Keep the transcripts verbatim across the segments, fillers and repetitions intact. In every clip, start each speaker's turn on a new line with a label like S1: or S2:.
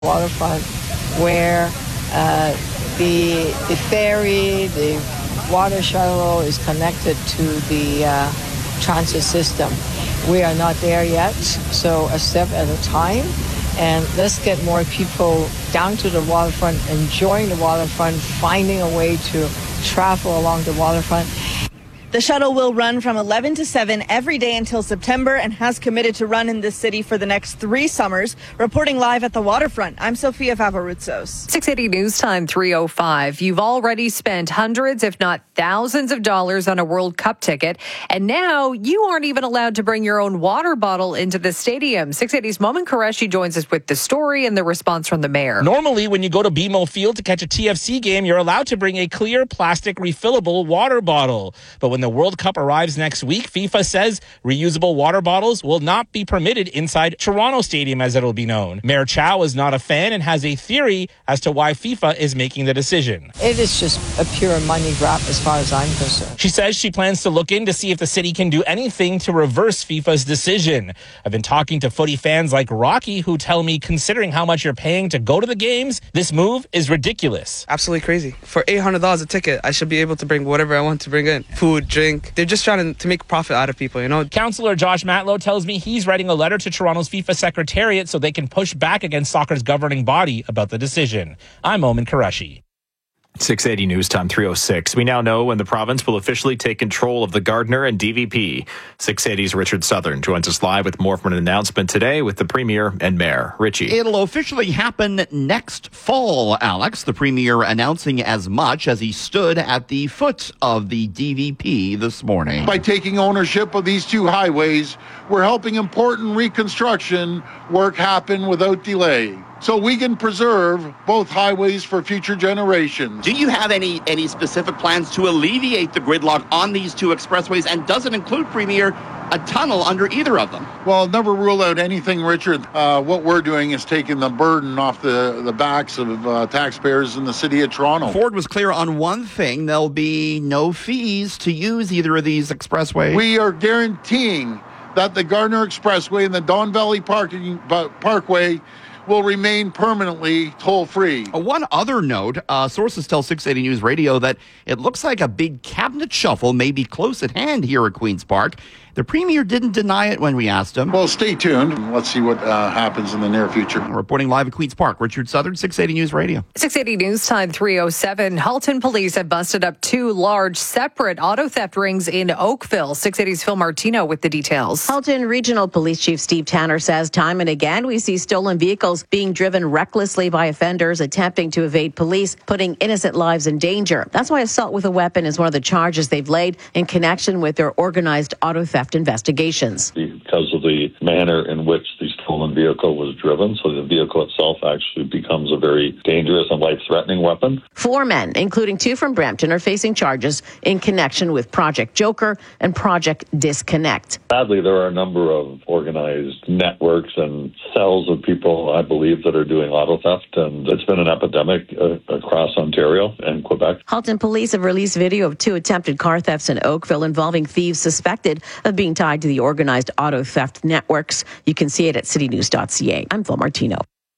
S1: waterfront where uh, the, the ferry, the water shuttle is connected to the uh, transit system. We are not there yet, so a step at a time. And let's get more people down to the waterfront, enjoying the waterfront, finding a way to travel along the waterfront.
S2: The shuttle will run from eleven to seven every day until September and has committed to run in this city for the next three summers. Reporting live at the waterfront, I'm Sophia Favaroutsos.
S3: six eighty News Time three oh five. You've already spent hundreds, if not thousands of dollars on a World Cup ticket, and now you aren't even allowed to bring your own water bottle into the stadium. six eighty's Momin Qureshi joins us with the story and the response from the mayor.
S4: Normally, when you go to B M O Field to catch a T F C game, you're allowed to bring a clear plastic refillable water bottle. But when the World Cup arrives next week, FIFA says reusable water bottles will not be permitted inside Toronto Stadium, as it'll be known. Mayor Chow is not a fan and has a theory as to why FIFA is making the decision.
S1: It is just a pure money grab as far as I'm concerned.
S4: She says she plans to look in to see if the city can do anything to reverse FIFA's decision. I've been talking to footy fans like Rocky who tell me, considering how much you're paying to go to the games, this move is ridiculous.
S5: Absolutely crazy. For eight hundred dollars a ticket, I should be able to bring whatever I want to bring in. Food, drink. They're just trying to, to make profit out of people, you know.
S4: Councillor Josh Matlow tells me he's writing a letter to Toronto's FIFA Secretariat so they can push back against soccer's governing body about the decision. I'm Momin Qureshi.
S6: six eighty News Time three oh six. We now know when the province will officially take control of the Gardiner and D V P. six eighty's Richard Southern joins us live with more from an announcement today with the Premier and Mayor. Richie.
S7: It'll officially happen next fall, Alex. The Premier announcing as much as he stood at the foot of the D V P this morning.
S8: By taking ownership of these two highways, we're helping important reconstruction work happen without delay, so we can preserve both highways for future generations.
S7: Do you have any any specific plans to alleviate the gridlock on these two expressways? And does it include, Premier, a tunnel under either of them?
S8: Well, never rule out anything, Richard. Uh, what we're doing is taking the burden off the, the backs of uh, taxpayers in the city of Toronto.
S7: Ford was clear on one thing. There'll be no fees to use either of these expressways.
S8: We are guaranteeing that the Gardiner Expressway and the Don Valley Parking, Parkway will remain permanently toll-free.
S7: Uh, one other note, uh, sources tell six eighty News Radio that it looks like a big cabinet shuffle may be close at hand here at Queen's Park. The Premier didn't deny it when we asked him.
S8: Well, stay tuned. Let's see what uh, happens in the near future.
S7: Reporting live at Queen's Park, Richard Southern, six eighty News Radio.
S3: six eighty News Time three oh seven. Halton police have busted up two large separate auto theft rings in Oakville. six eighty's Phil Martino with the details.
S9: Halton Regional Police Chief Steve Tanner says time and again we see stolen vehicles being driven recklessly by offenders attempting to evade police, putting innocent lives in danger. That's why assault with a weapon is one of the charges they've laid in connection with their organized auto theft investigations.
S10: Because of the manner in which the stolen vehicle was driven, so the vehicle itself actually becomes a very dangerous and life-threatening weapon.
S9: Four men, including two from Brampton, are facing charges in connection with Project Joker and Project Disconnect.
S10: Sadly, there are a number of organized networks and cells of people, I believe, that are doing auto theft, and it's been an epidemic uh, across Ontario and Quebec.
S9: Halton police have released video of two attempted car thefts in Oakville involving thieves suspected of being tied to the organized auto theft networks. You can see it at city news dot c a. I'm Phil Martino.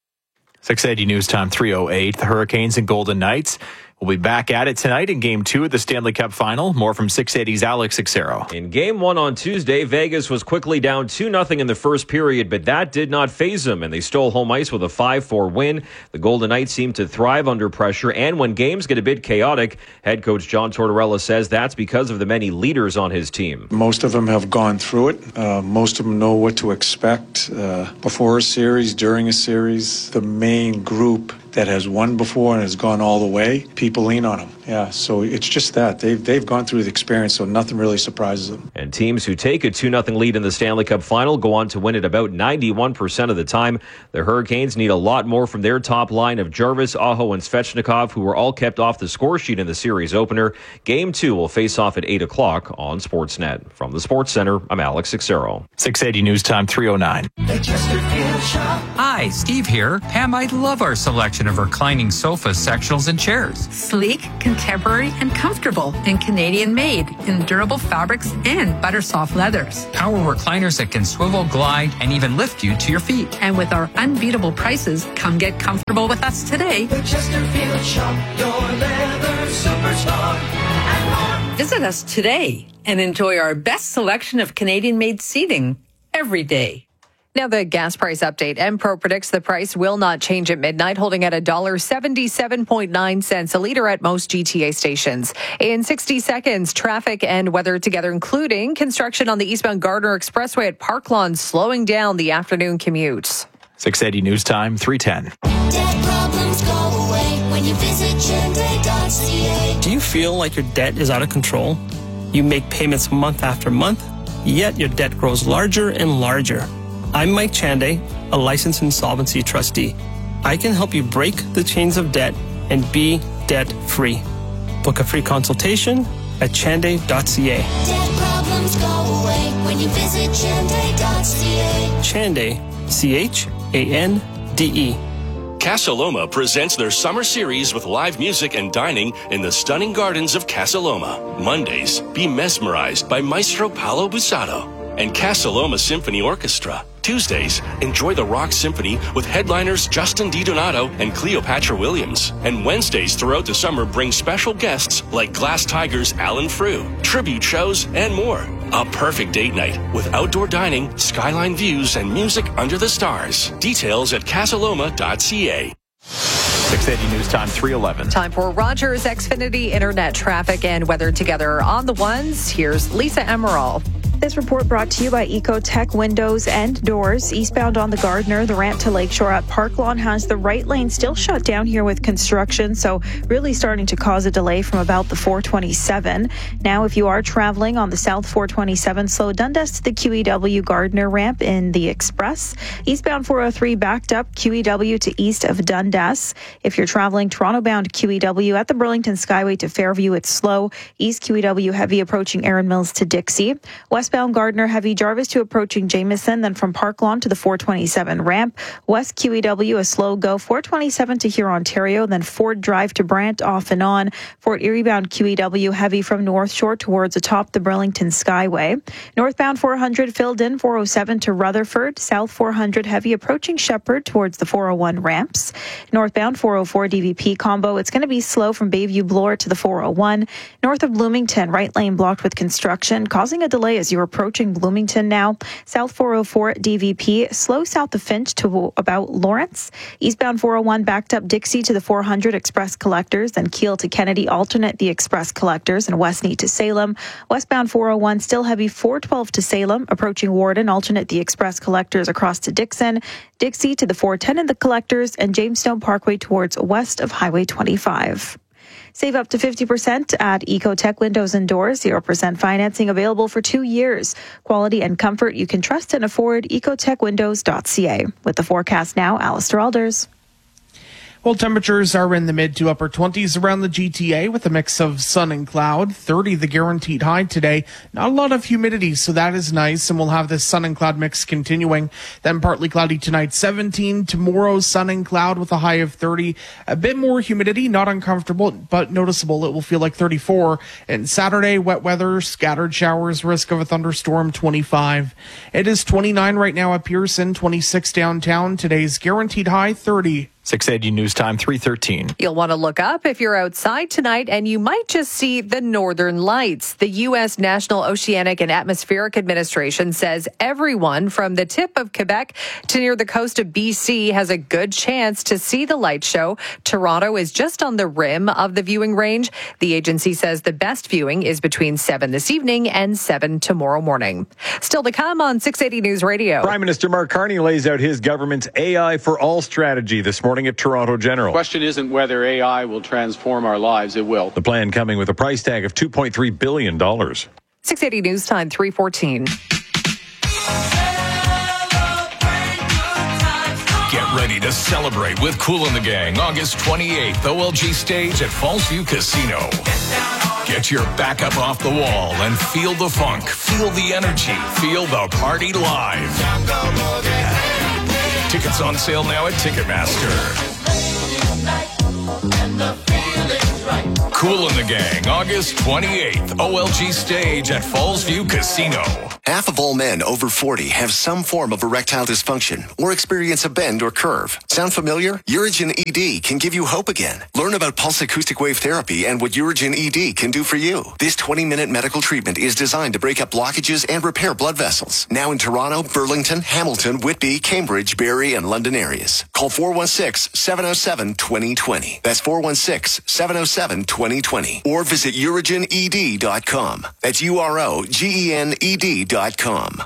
S6: six eighty News Time three oh eight. The Hurricanes and Golden Knights will be back at it tonight in Game two of the Stanley Cup Final. More from six eighty's Alex Xero.
S11: In Game one on Tuesday, Vegas was quickly down two nothing in the first period, but that did not faze them, and they stole home ice with a five four win. The Golden Knights seem to thrive under pressure, and when games get a bit chaotic, head coach John Tortorella says that's because of the many leaders on his team.
S12: Most of them have gone through it. Uh, most of them know what to expect uh, before a series, during a series. The main group that has won before and has gone all the way, people lean on them. Yeah, so it's just that. They've, they've gone through the experience, so nothing really surprises them.
S11: And teams who take a two nothing lead in the Stanley Cup Final go on to win it about ninety-one percent of the time. The Hurricanes need a lot more from their top line of Jarvis, Aho, and Svechnikov, who were all kept off the score sheet in the series opener. Game two will face off at eight o'clock on Sportsnet. From the Sports Center, I'm Alex Xero.
S6: six eighty News Time three oh nine.
S13: Hi, Steve here. Pam, I love our selection of reclining sofas, sectionals, and chairs.
S14: Sleek, contemporary and comfortable and Canadian made in durable fabrics and butter soft leathers.
S13: Power recliners that can swivel, glide, and even lift you to your feet.
S14: And with our unbeatable prices, come get comfortable with us today.
S13: The Chesterfield Shop, your leather superstar. And more.
S14: Visit us today and enjoy our best selection of Canadian made seating every day.
S3: Now the gas price update. Empro predicts the price will not change at midnight, holding at one dollar seventy-seven point nine cents a litre at most G T A stations. In sixty seconds, traffic and weather together, including construction on the eastbound Gardner Expressway at Park Lawn, slowing down the afternoon commutes.
S6: six eighty News Time, three ten.
S15: Debt problems go away when you visit Chende dot C A.
S16: Do you feel like your debt is out of control? You make payments month after month, yet your debt grows larger and larger. I'm Mike Chande, a licensed insolvency trustee. I can help you break the chains of debt and be debt-free. Book a free consultation at chande dot C A.
S15: Debt problems go away when you visit Chende dot C A.
S16: Chande, C H A N D E.
S17: Casa Loma presents their summer series with live music and dining in the stunning gardens of Casa Loma. Mondays, be mesmerized by Maestro Paolo Busato and Casa Loma Symphony Orchestra. Tuesdays, enjoy the Rock Symphony with headliners Justin DiDonato and Cleopatra Williams. And Wednesdays throughout the summer bring special guests like Glass Tigers Alan Frew, tribute shows, and more. A perfect date night with outdoor dining, skyline views, and music under the stars. Details at casa loma dot C A.
S6: six eighty News Time, three eleven.
S3: Time for Rogers Xfinity Internet traffic and weather together on the ones. Here's Lisa Emerald.
S18: This report brought to you by Ecotech Windows and Doors. Eastbound on the Gardner, the ramp to Lakeshore at Park Lawn has the right lane still shut down here with construction, so really starting to cause a delay from about the four twenty-seven. Now, if you are traveling on the South four twenty-seven, slow Dundas to the Q E W Gardner ramp in the Express. Eastbound four oh three backed up Q E W to east of Dundas. If you're traveling Toronto-bound Q E W at the Burlington Skyway to Fairview, it's slow. East Q E W heavy approaching Erin Mills to Dixie. Westbound Gardner heavy Jarvis to approaching Jameson, then from Park Lawn to the four twenty-seven ramp. West Q E W a slow go four twenty-seven to Huron, Ontario, then Ford Drive to Brant off and on. Fort Erie bound Q E W heavy from North Shore towards atop the Burlington Skyway. Northbound four hundred filled in four oh seven to Rutherford. South four hundred heavy approaching Shepherd towards the four oh one ramps. Northbound four oh four D V P combo, it's going to be slow from Bayview Bloor to the four oh one. North of Bloomington, right lane blocked with construction, causing a delay as you approaching Bloomington now. South four oh four D V P, slow south of Finch to about Lawrence. Eastbound four oh one backed up Dixie to the four hundred Express Collectors, then Keel to Kennedy, alternate the Express Collectors, and Westney to Salem. Westbound four oh one still heavy four twelve to Salem, approaching Warden, alternate the Express Collectors across to Dixon. Dixie to the four ten in the Collectors, and Jamestown Parkway towards west of Highway twenty-five. Save up to fifty percent at Ecotech Windows and Doors. zero percent financing available for two years. Quality and comfort you can trust and afford. ecotech windows dot C A. With the forecast now, Alistair Alders.
S19: Well, temperatures are in the mid to upper twenties around the G T A with a mix of sun and cloud. thirty the guaranteed high today. Not a lot of humidity, so that is nice, and we'll have this sun and cloud mix continuing. Then partly cloudy tonight, seventeen. Tomorrow, sun and cloud with a high of thirty. A bit more humidity, not uncomfortable, but noticeable. It will feel like thirty-four. And Saturday, wet weather, scattered showers, risk of a thunderstorm, twenty-five. It is twenty-nine right now at Pearson, twenty-six downtown. Today's guaranteed high, thirty.
S6: six eighty News Time, three thirteen.
S3: You'll want to look up if you're outside tonight, and you might just see the northern lights. The U S National Oceanic and Atmospheric Administration says everyone from the tip of Quebec to near the coast of B C has a good chance to see the light show. Toronto is just on the rim of the viewing range. The agency says the best viewing is between seven this evening and seven tomorrow morning. Still to come on six eighty News Radio.
S20: Prime Minister Mark Carney lays out his government's A I for All strategy this morning at Toronto General.
S21: The question isn't whether A I will transform our lives. It will.
S20: The plan coming with a price tag of two point three billion dollars.
S3: six eighty News Time, three fourteen.
S22: Get ready to celebrate with Kool and the Gang August twenty-eighth, O L G stage at Falls View Casino. Get your back up off the wall and feel the funk, feel the energy, feel the party live. Tickets on sale now at Ticketmaster. Kool and the Gang, August twenty-eighth, O L G Stage at Falls View Casino.
S1: Half of all men over forty have some form of erectile dysfunction or experience a bend or curve. Sound familiar? Urigen E D can give you hope again. Learn about pulse acoustic wave therapy and what Urigen E D can do for you. This twenty-minute medical treatment is designed to break up blockages and repair blood vessels. Now in Toronto, Burlington, Hamilton, Whitby, Cambridge, Barrie, and London areas. Call four one six, seven oh seven, two oh two oh. That's four one six, seven oh seven, two oh two oh. Or visit urigen e d dot com. That's U R O G E N E D dot com.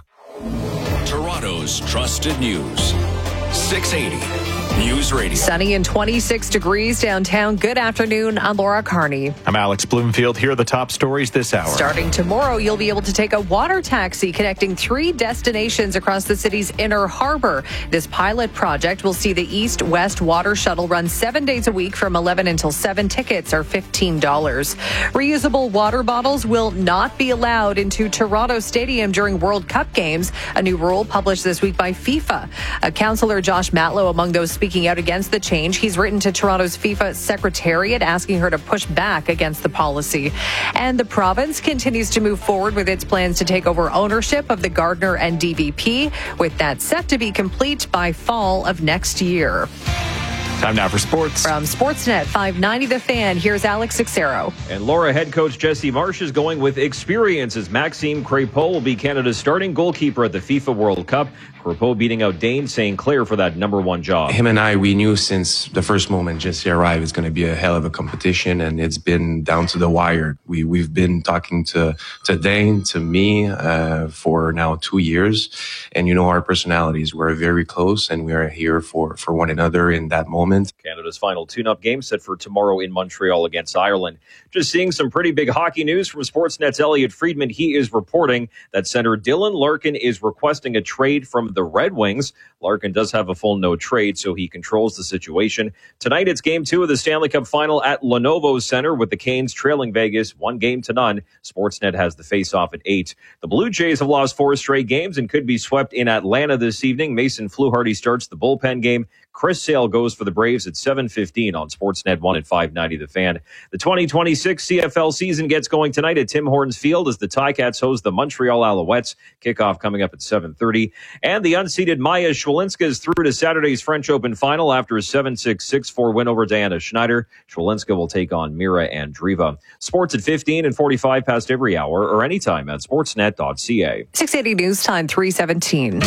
S22: Toronto's trusted news. six eighty News Radio.
S3: Sunny and twenty-six degrees downtown. Good afternoon. I'm Laura Carney.
S6: I'm Alex Bloomfield. Here are the top stories this hour.
S3: Starting tomorrow, you'll be able to take a water taxi connecting three destinations across the city's inner harbor. This pilot project will see the east-west water shuttle run seven days a week from eleven until seven. Tickets are fifteen dollars. Reusable water bottles will not be allowed into Toronto Stadium during World Cup games. A new rule published this week by FIFA. A Councillor Josh Matlow among those speaking out against the change. He's written to Toronto's FIFA Secretariat asking her to push back against the policy. And the province continues to move forward with its plans to take over ownership of the Gardner and D V P, with that set to be complete by fall of next year.
S6: Time now for sports.
S3: From Sportsnet five ninety The Fan, here's Alex Sixero.
S11: And Laura head coach Jesse Marsh is going with experience as Maxime Crépeau will be Canada's starting goalkeeper at the FIFA World Cup. Crépeau beating out Dane Saint Clair for that number one job.
S2: Him and I, we knew since the first moment Jesse arrived it's going to be a hell of a competition, and it's been down to the wire. We, we've been talking to, to Dane, to me, uh, for now two years. And you know our personalities. We're very close, and we are here for, for one another in that moment.
S11: Canada's final tune-up game set for tomorrow in Montreal against Ireland. Just seeing some pretty big hockey news from Sportsnet's Elliot Friedman. He is reporting that center Dylan Larkin is requesting a trade from the Red Wings. Larkin does have a full no trade, so he controls the situation. Tonight, it's game two of the Stanley Cup Final at Lenovo Center with the Canes trailing Vegas one game to none. Sportsnet has the face-off at eight. The Blue Jays have lost four straight games and could be swept in Atlanta this evening. Mason Fluharty starts the bullpen game. Chris Sale goes for the Braves at seven fifteen on Sportsnet one at five ninety The Fan. The twenty twenty-six C F L season gets going tonight at Tim Hortons Field as the Ticats host the Montreal Alouettes. Kickoff coming up at seven thirty. And the unseeded Maya Schwalinska is through to Saturday's French Open final after a seven six, six four win over Diana Schneider. Schwalinska will take on Mira Andreeva. Sports at fifteen and forty-five past every hour or anytime at sportsnet dot c a.
S3: six eighty News Time, three seventeen.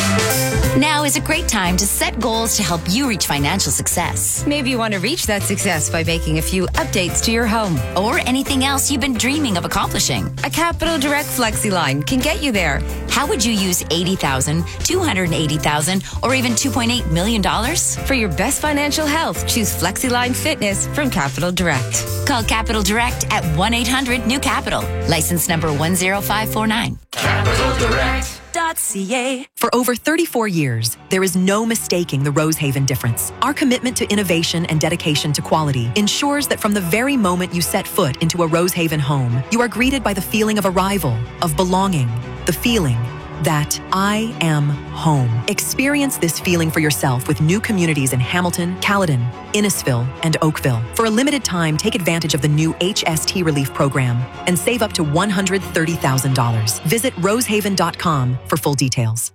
S23: Now is a great time to set goals to help you reach financial success.
S24: Maybe you want to reach that success by making a few updates to your home.
S23: Or anything else you've been dreaming of accomplishing.
S24: A Capital Direct Flexi line can get you there.
S23: How would you use eighty thousand dollars, two hundred eighty thousand dollars, or even two point eight million dollars?
S24: For your best financial health, choose FlexiLine Fitness from Capital Direct.
S23: Call Capital Direct at one eight hundred new capital. License number one zero five four nine.
S22: Capital Direct.
S23: .ca.
S25: For over thirty-four years, there is no mistaking the Rosehaven difference. Our commitment to innovation and dedication to quality ensures that from the very moment you set foot into a Rosehaven home, you are greeted by the feeling of arrival, of belonging, the feeling that I am home. Experience this feeling for yourself with new communities in Hamilton, Caledon, Innisfil, and Oakville. For a limited time, take advantage of the new H S T Relief Program and save up to one hundred thirty thousand dollars. Visit rosehaven dot com for full details.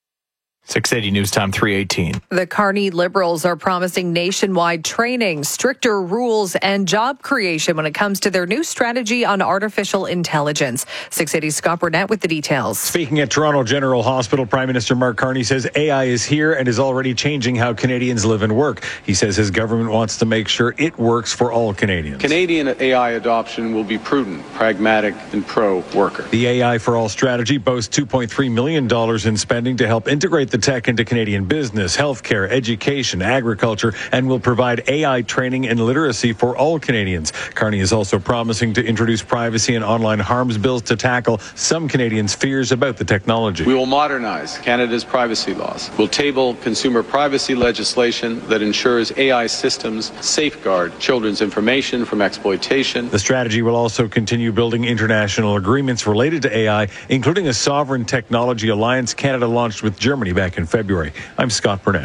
S6: six eighty News Time, three eighteen.
S3: The Carney Liberals are promising nationwide training, stricter rules, and job creation when it comes to their new strategy on artificial intelligence. six eighty Scott Burnett with the details.
S20: Speaking at Toronto General Hospital, Prime Minister Mark Carney says A I is here and is already changing how Canadians live and work. He says his government wants to make sure it works for all Canadians.
S21: Canadian A I adoption will be prudent, pragmatic, and pro-worker.
S20: The A I for All strategy boasts two point three million dollars in spending to help integrate the tech into Canadian business, healthcare, education, agriculture, and will provide A I training and literacy for all Canadians. Carney is also promising to introduce privacy and online harms bills to tackle some Canadians' fears about the technology.
S21: We will modernize Canada's privacy laws. We'll table consumer privacy legislation that ensures A I systems safeguard children's information from exploitation.
S20: The strategy will also continue building international agreements related to A I, including a sovereign technology alliance Canada launched with Germany back in February. I'm Scott Burnett.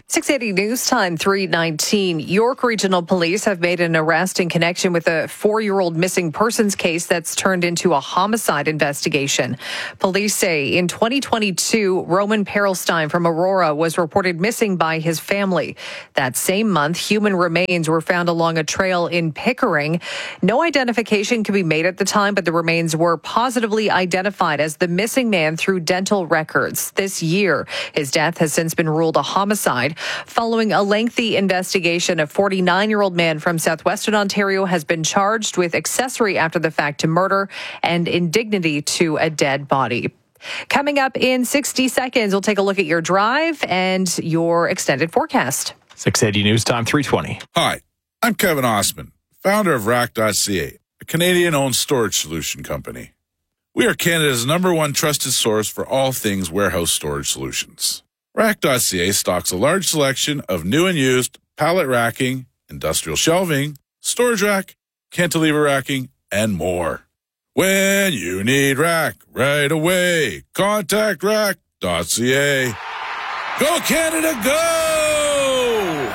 S3: six eighty News Time, three nineteen. York Regional Police have made an arrest in connection with a four-year-old missing persons case that's turned into a homicide investigation. Police say in twenty twenty-two, Roman Perelstein from Aurora was reported missing by his family. That same month, human remains were found along a trail in Pickering. No identification could be made at the time, but the remains were positively identified as the missing man through dental records. This year, his death has since been ruled a homicide. Following a lengthy investigation, a forty-nine-year-old man from southwestern Ontario has been charged with accessory after the fact to murder and indignity to a dead body. Coming up in sixty seconds, we'll take a look at your drive and your extended forecast.
S6: six eighty News Time, three twenty.
S4: Hi, I'm Kevin Osman, founder of rack dot c a, a Canadian-owned storage solution company. We are Canada's number one trusted source for all things warehouse storage solutions. rack dot c a stocks a large selection of new and used pallet racking, industrial shelving, storage rack, cantilever racking, and more. When you need rack right away, contact rack dot c a. Go Canada, go!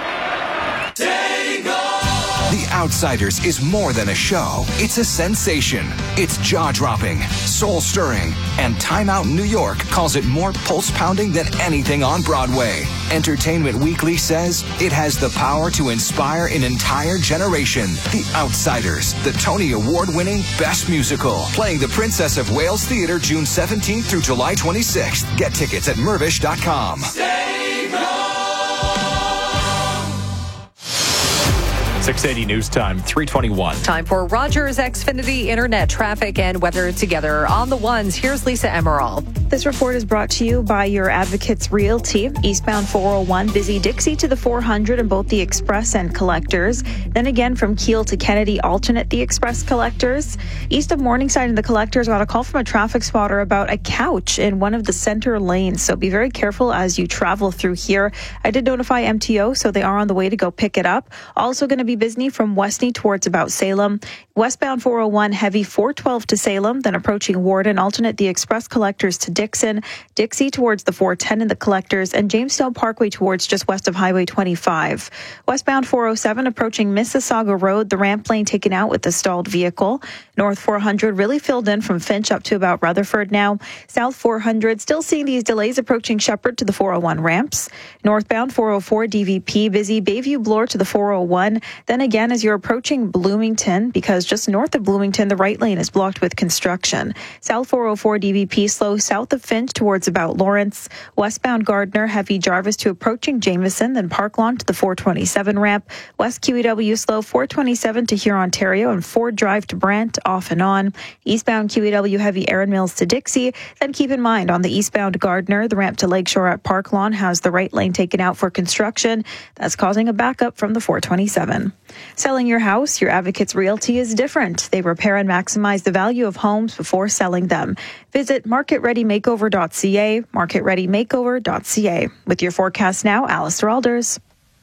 S5: Take off! The Outsiders is more than a show. It's a sensation. It's jaw-dropping, soul-stirring, and Time Out New York calls it more pulse-pounding than anything on Broadway. Entertainment Weekly says it has the power to inspire an entire generation. The Outsiders, the Tony Award-winning Best Musical, playing the Princess of Wales Theatre June seventeenth through July twenty-sixth. Get tickets at mervish dot com.
S13: Stay home.
S6: six eighty News Time, three twenty-one.
S3: Time for Rogers Xfinity Internet traffic and weather together on the ones. Here's Lisa Emerald.
S18: This report is brought to you by your Advocates Realty. Eastbound four oh one, busy Dixie to the four hundred in both the Express and Collectors. Then again from Keele to Kennedy, alternate the Express Collectors. East of Morningside in the Collectors, got a call from a traffic spotter about a couch in one of the center lanes. So be very careful as you travel through here. I did notify M T O, so they are on the way to go pick it up. Also going to be busy from Westney towards about Salem. Westbound four oh one, heavy four twelve to Salem, then approaching Warden, alternate the Express Collectors to Dixon, Dixie towards the four ten in the Collectors, and Jamestown Parkway towards just west of Highway twenty-five. Westbound four oh seven approaching Mississauga Road, the ramp lane taken out with the stalled vehicle. North four hundred really filled in from Finch up to about Rutherford now. South four hundred still seeing these delays approaching Shepherd to the four oh one ramps. Northbound four oh four D V P busy Bayview Bloor to the four oh one. Then again as you're approaching Bloomington, because just north of Bloomington the right lane is blocked with construction. South four oh four D V P slow south of Finch towards about Lawrence. Westbound Gardner heavy Jarvis to approaching Jameson, then Park Lawn to the four twenty-seven ramp. West Q E W slow four twenty-seven to Huron, Ontario, and Ford Drive to Brant off and on. Eastbound Q E W heavy Erin Mills to Dixie. Then keep in mind on the eastbound Gardner, the ramp to Lakeshore at Park Lawn has the right lane taken out for construction. That's causing a backup from the four twenty-seven. Selling your house, your Advocates Realty is different. They repair and maximize the value of homes before selling them. Visit market ready makeover dot c a, market ready makeover dot c a. With your forecast now, Alistair Alders.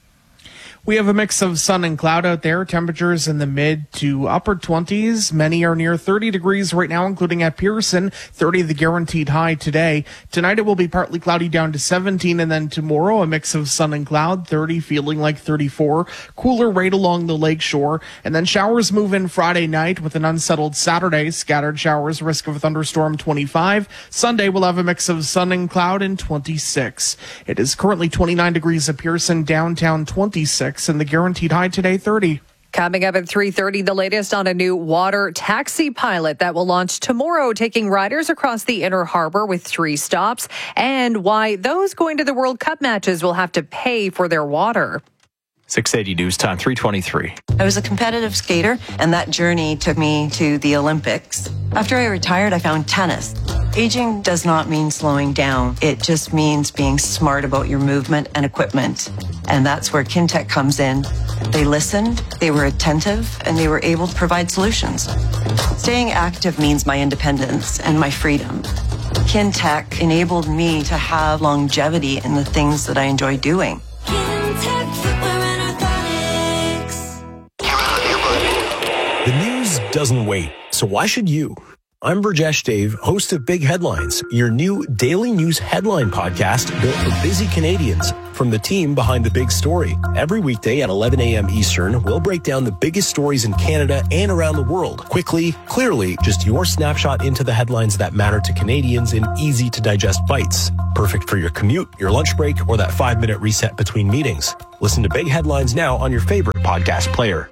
S19: We have a mix of sun and cloud out there. Temperatures in the mid to upper twenties. Many are near thirty degrees right now, including at Pearson. thirty the guaranteed high today. Tonight it will be partly cloudy down to seventeen, and then tomorrow a mix of sun and cloud. thirty feeling like thirty-four. Cooler right along the lake shore. And then showers move in Friday night with an unsettled Saturday. Scattered showers, risk of a thunderstorm twenty-five. Sunday we'll have a mix of sun and cloud and twenty-six. It is currently twenty-nine degrees at Pearson, downtown twenty-six. And the guaranteed high today, thirty.
S3: Coming up at three thirty, the latest on a new water taxi pilot that will launch tomorrow, taking riders across the Inner Harbor with three stops, and why those going to the World Cup matches will have to pay for their water.
S6: six eighty News Time, three twenty-three.
S7: I was a competitive skater, and that journey took me to the Olympics. After I retired, I found tennis. Aging does not mean slowing down. It just means being smart about your movement and equipment. And that's where Kintec comes in. They listened, they were attentive, and they were able to provide solutions. Staying active means my independence and my freedom. Kintec enabled me to have longevity in the things that I enjoy doing.
S8: The news doesn't wait, so why should you? I'm Burjesh Dave, host of Big Headlines, your new daily news headline podcast built for busy Canadians from the team behind the big story. Every weekday at eleven a.m. Eastern, we'll break down the biggest stories in Canada and around the world. Quickly, clearly, just your snapshot into the headlines that matter to Canadians in easy-to-digest bites. Perfect for your commute, your lunch break, or that five-minute reset between meetings. Listen to Big Headlines now on your favorite podcast player.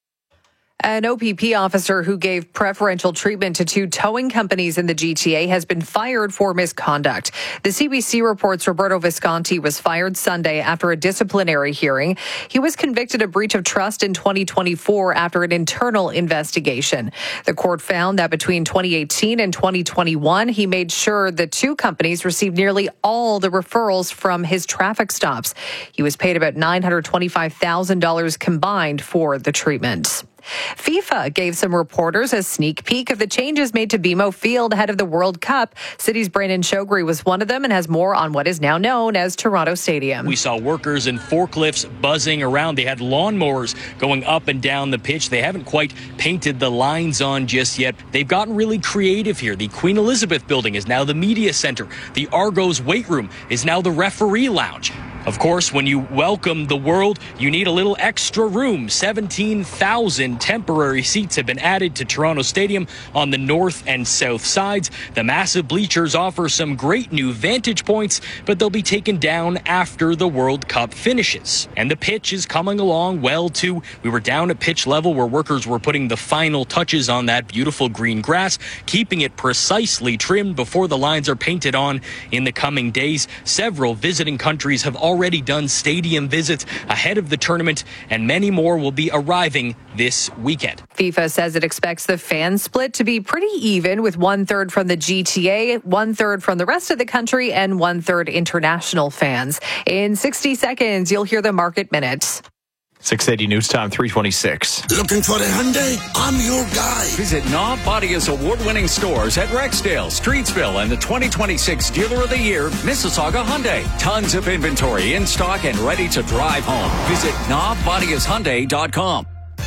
S3: An O P P officer who gave preferential treatment to two towing companies in the G T A has been fired for misconduct. The C B C reports Roberto Visconti was fired Sunday after a disciplinary hearing. He was convicted of breach of trust in twenty twenty-four after an internal investigation. The court found that between twenty eighteen and twenty twenty-one, he made sure the two companies received nearly all the referrals from his traffic stops. He was paid about nine hundred twenty-five thousand dollars combined for the treatment. FIFA gave some reporters a sneak peek of the changes made to B M O Field ahead of the World Cup. City's Brandon Shogri was one of them and has more on what is now known as Toronto Stadium.
S9: We saw workers and forklifts buzzing around. They had lawnmowers going up and down the pitch. They haven't quite painted the lines on just yet. They've gotten really creative here. The Queen Elizabeth building is now the media center. The Argos weight room is now the referee lounge. Of course, when you welcome the world, you need a little extra room. seventeen thousand temporary seats have been added to Toronto Stadium on the north and south sides. The massive bleachers offer some great new vantage points, but they'll be taken down after the World Cup finishes. And the pitch is coming along well, too. We were down at pitch level where workers were putting the final touches on that beautiful green grass, keeping it precisely trimmed before the lines are painted on in the coming days. Several visiting countries have already already done stadium visits ahead of the tournament, and many more will be arriving this weekend.
S3: FIFA says it expects the fan split to be pretty even, with one-third from the G T A, one-third from the rest of the country, and one-third international fans. In sixty seconds, you'll hear the Market Minute.
S6: six eighty News Time, three twenty-six.
S10: Looking for a Hyundai? I'm your guy.
S12: Visit Knob Bodia's award-winning stores at Rexdale, Streetsville, and the twenty twenty-six Dealer of the Year, Mississauga Hyundai. Tons of inventory in stock and ready to drive home. Visit knob bodias hyundai dot com.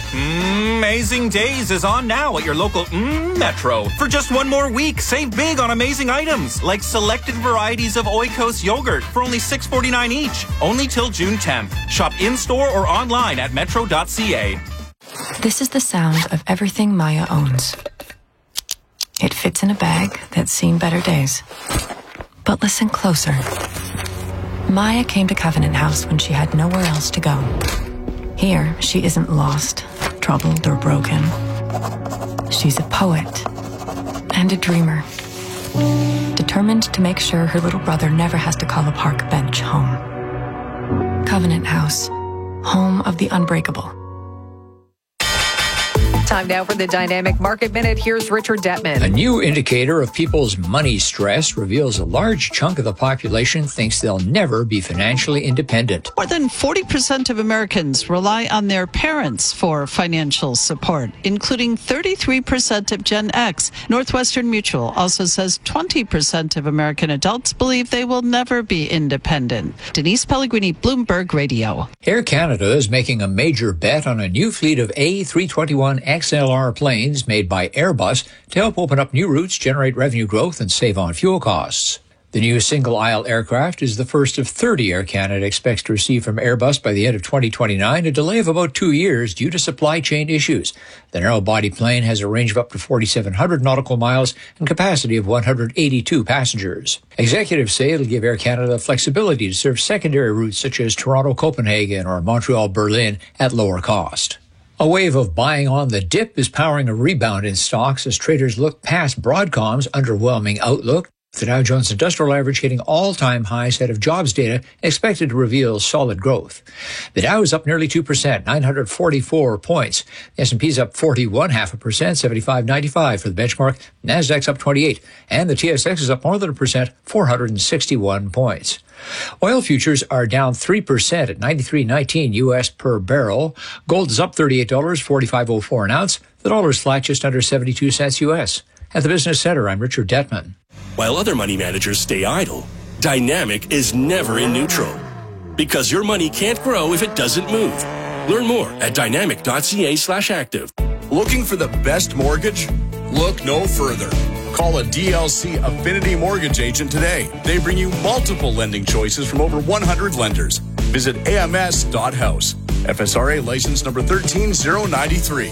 S14: Amazing Days is on now at your local mm, Metro. For just one more week, save big on amazing items like selected varieties of Oikos yogurt for only six forty-nine each. Only till June tenth. Shop in-store or online at metro dot c a.
S26: This is the sound of everything Maya owns. It fits in a bag that's seen better days. But listen closer. Maya came to Covenant House when she had nowhere else to go. Here, she isn't lost, troubled, or broken. She's a poet and a dreamer, determined to make sure her little brother never has to call a park bench home. Covenant House, home of the unbreakable.
S3: Time now for the Dynamic Market Minute. Here's Richard Detman.
S27: A new indicator of people's money stress reveals a large chunk of the population thinks they'll never be financially independent.
S28: More than forty percent of Americans rely on their parents for financial support, including thirty-three percent of Gen X. Northwestern Mutual also says twenty percent of American adults believe they will never be independent. Denise Pellegrini, Bloomberg Radio.
S27: Air Canada is making a major bet on a new fleet of A three twenty-one X L R planes made by Airbus to help open up new routes, generate revenue growth, and save on fuel costs. The new single-aisle aircraft is the first of thirty Air Canada expects to receive from Airbus by the end of twenty twenty-nine, a delay of about two years due to supply chain issues. The narrow-body plane has a range of up to forty-seven hundred nautical miles and capacity of one hundred eighty-two passengers. Executives say it'll give Air Canada flexibility to serve secondary routes such as Toronto-Copenhagen or Montreal-Berlin at lower cost. A wave of buying on the dip is powering a rebound in stocks as traders look past Broadcom's underwhelming outlook. The Dow Jones Industrial Average hitting all-time highs ahead of jobs data expected to reveal solid growth. The Dow is up nearly two percent, nine hundred forty-four points. The S and P is up forty-one, half a percent, seventy-five ninety-five for the benchmark. Nasdaq's up twenty-eight, and the T S X is up more than a percent, four hundred sixty-one points. Oil futures are down three percent at ninety-three nineteen U S per barrel. Gold is up thirty-eight dollars, forty-five oh four an ounce. The dollar is flat just under seventy-two cents U S. At the Business Center, I'm Richard Detman.
S17: While other money managers stay idle, Dynamic is never in neutral. Because your money can't grow if it doesn't move. Learn more at dynamic dot c a slash active.
S29: Looking for the best mortgage? Look no further.
S1: Call a D L C Affinity Mortgage agent today. They bring you multiple lending choices from over one hundred lenders. Visit A M S dot house. F S R A license number one three zero nine three.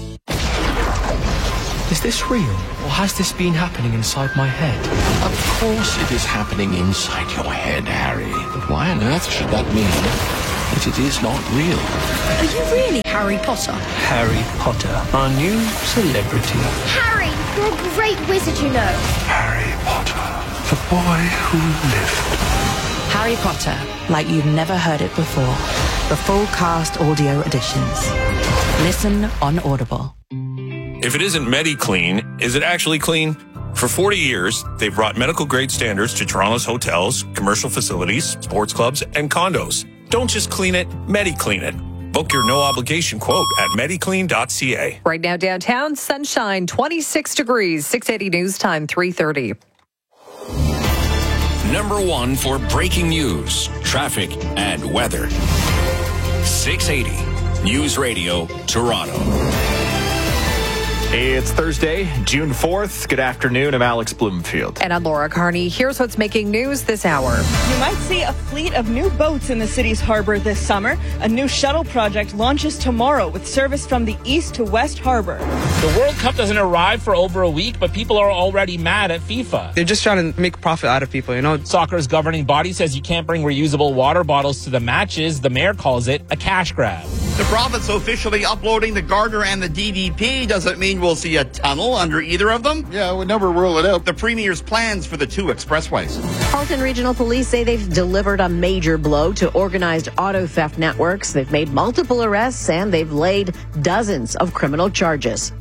S2: Is this real, or has this been happening inside my head?
S10: Of course it is happening inside your head, Harry. But why on earth should that mean that it is not real?
S11: Are you really Harry Potter?
S2: Harry Potter, our new celebrity.
S11: Harry, you're a great wizard, you know.
S2: Harry Potter, the boy who lived.
S15: Harry Potter, like you've never heard it before. The full cast audio editions. Listen on Audible.
S16: If it isn't MediClean, is it actually clean? For forty years, they've brought medical-grade standards to Toronto's hotels, commercial facilities, sports clubs, and condos. Don't just clean it, MediClean it. Book your no-obligation quote at mediclean dot c a.
S3: Right now downtown, sunshine, twenty-six degrees, six eighty News Time, three thirty.
S12: Number one for breaking news, traffic, and weather. six eighty News Radio, Toronto.
S6: It's Thursday, June fourth. Good afternoon. I'm Alex Bloomfield.
S3: And I'm Laura Carney. Here's what's making news this hour.
S22: You might see a fleet of new boats in the city's harbor this summer. A new shuttle project launches tomorrow with service from the east to west harbor.
S23: The World Cup doesn't arrive for over a week, but people are already mad at FIFA.
S24: They're just trying to make profit out of people, you know.
S23: Soccer's governing body says you can't bring reusable water bottles to the matches. The mayor calls it a cash grab.
S29: The province officially uploading the Gardner and the D V P. Doesn't mean we'll see a tunnel under either of them.
S30: Yeah, we never rule it out.
S29: The Premier's plans for the two expressways.
S31: Carleton Regional Police say they've delivered a major blow to organized auto theft networks. They've made multiple arrests and they've laid dozens of criminal charges.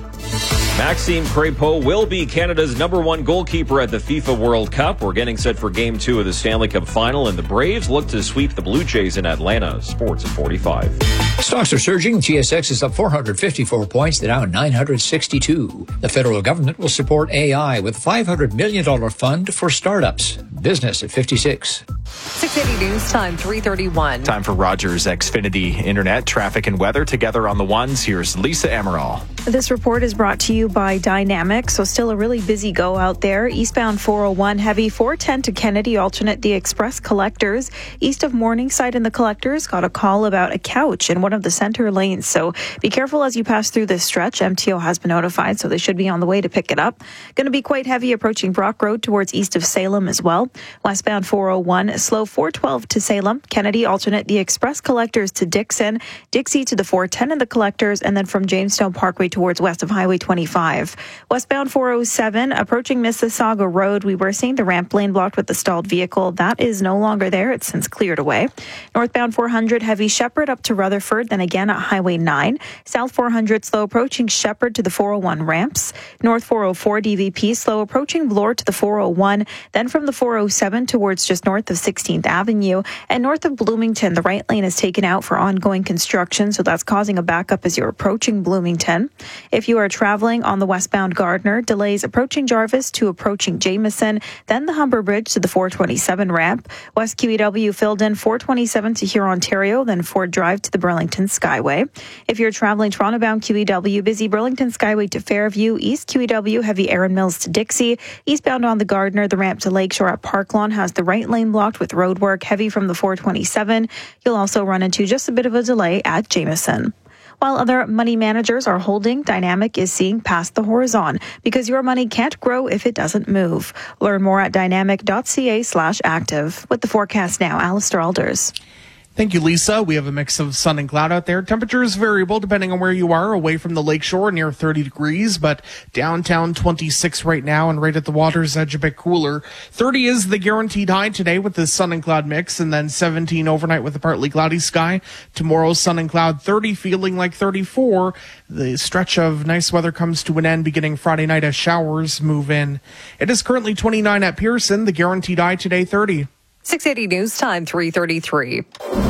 S32: Maxime Crépeau will be Canada's number one goalkeeper at the FIFA World Cup. We're getting set for Game two of the Stanley Cup Final, and the Braves look to sweep the Blue Jays in Atlanta. Sports at forty-five.
S27: Stocks are surging. T S X is up four hundred fifty-four points, they're now nine hundred sixty-two. The federal government will support A I with a five hundred million dollars fund for startups. Business at fifty-six.
S3: six eighty News Time, three thirty-one.
S6: Time for Rogers Xfinity Internet, traffic and weather together on the ones. Here's Lisa Amaral.
S18: This report is brought to you by Dynamic, so still a really busy go out there. Eastbound four oh one heavy, four ten to Kennedy, alternate the Express Collectors. East of Morningside in the Collectors, got a call about a couch in one of the center lanes, so be careful as you pass through this stretch. M T O has been notified, so they should be on the way to pick it up. Going to be quite heavy approaching Brock Road towards east of Salem as well. Westbound four oh one, slow four twelve to Salem. Kennedy, alternate the Express Collectors to Dixon. Dixie to the four ten in the Collectors, and then from Jamestown Parkway towards west of Highway twenty-five. Westbound four oh seven, approaching Mississauga Road, we were seeing the ramp lane blocked with the stalled vehicle. That is no longer there. It's since cleared away. Northbound four hundred, heavy Shepherd up to Rutherford, then again at Highway nine. South four hundred, slow approaching Shepherd to the four oh one ramps. North four oh four, D V P, slow approaching Bloor to the four oh one. Then from the four oh seven towards just north of sixteenth Avenue. And north of Bloomington, the right lane is taken out for ongoing construction, so that's causing a backup as you're approaching Bloomington. If you are traveling on the westbound Gardner, delays approaching Jarvis to approaching Jameson, then the Humber Bridge to the four twenty-seven ramp. West Q E W filled in four twenty-seven to Huron, Ontario, then Ford Drive to the Burlington Skyway. If you're traveling Toronto-bound Q E W, busy Burlington Skyway to Fairview, East Q E W, heavy Erin Mills to Dixie. Eastbound on the Gardner, the ramp to Lakeshore at Park Lawn has the right lane blocked with road work, heavy from the four twenty-seven. You'll also run into just a bit of a delay at Jameson. While other money managers are holding, Dynamic is seeing past the horizon because your money can't grow if it doesn't move. Learn more at dynamic dot c a slash active. With the forecast now, Alistair Alders.
S19: Thank you, Lisa. We have a mix of sun and cloud out there. Temperature is variable depending on where you are. Away from the lakeshore, near thirty degrees, but downtown twenty-six right now, and right at the water's edge a bit cooler. thirty is the guaranteed high today with the sun and cloud mix, and then seventeen overnight with a partly cloudy sky. Tomorrow, sun and cloud, thirty, feeling like thirty-four. The stretch of nice weather comes to an end beginning Friday night as showers move in. It is currently twenty-nine at Pearson. The guaranteed high today, thirty.
S3: six eighty News Time, three thirty-three.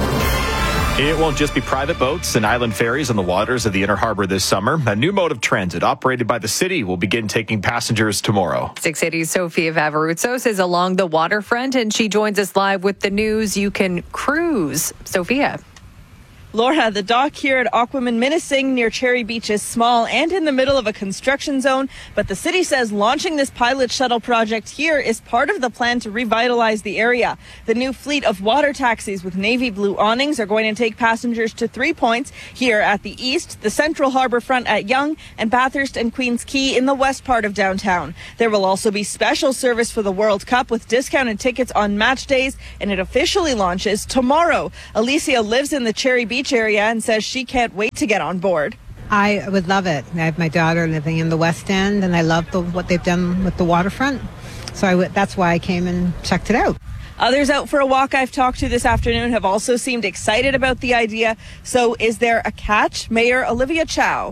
S6: It won't just be private boats and island ferries on the waters of the Inner Harbor this summer. A new mode of transit operated by the city will begin taking passengers tomorrow.
S3: six eighty's Sophia Vavarutsos is along the waterfront, and she joins us live with the news. You can cruise. Sophia.
S22: Laura, the dock here at Aquaman Minising near Cherry Beach is small and in the middle of a construction zone, but the city says launching this pilot shuttle project here is part of the plan to revitalize the area. The new fleet of water taxis with navy blue awnings are going to take passengers to three points here at the east, the Central Harbor Front at Yonge, and Bathurst and Queens Quay in the west part of downtown. There will also be special service for the World Cup with discounted tickets on match days, and it officially launches tomorrow. Alicia lives in the Cherry Beach area and says she can't wait to get on board.
S4: I would love it. I have my daughter living in the West End, and I love the, what they've done with the waterfront. So I w- that's why I came and checked it out.
S22: Others out for a walk I've talked to this afternoon have also seemed excited about the idea. So is there a catch? Mayor Olivia Chow.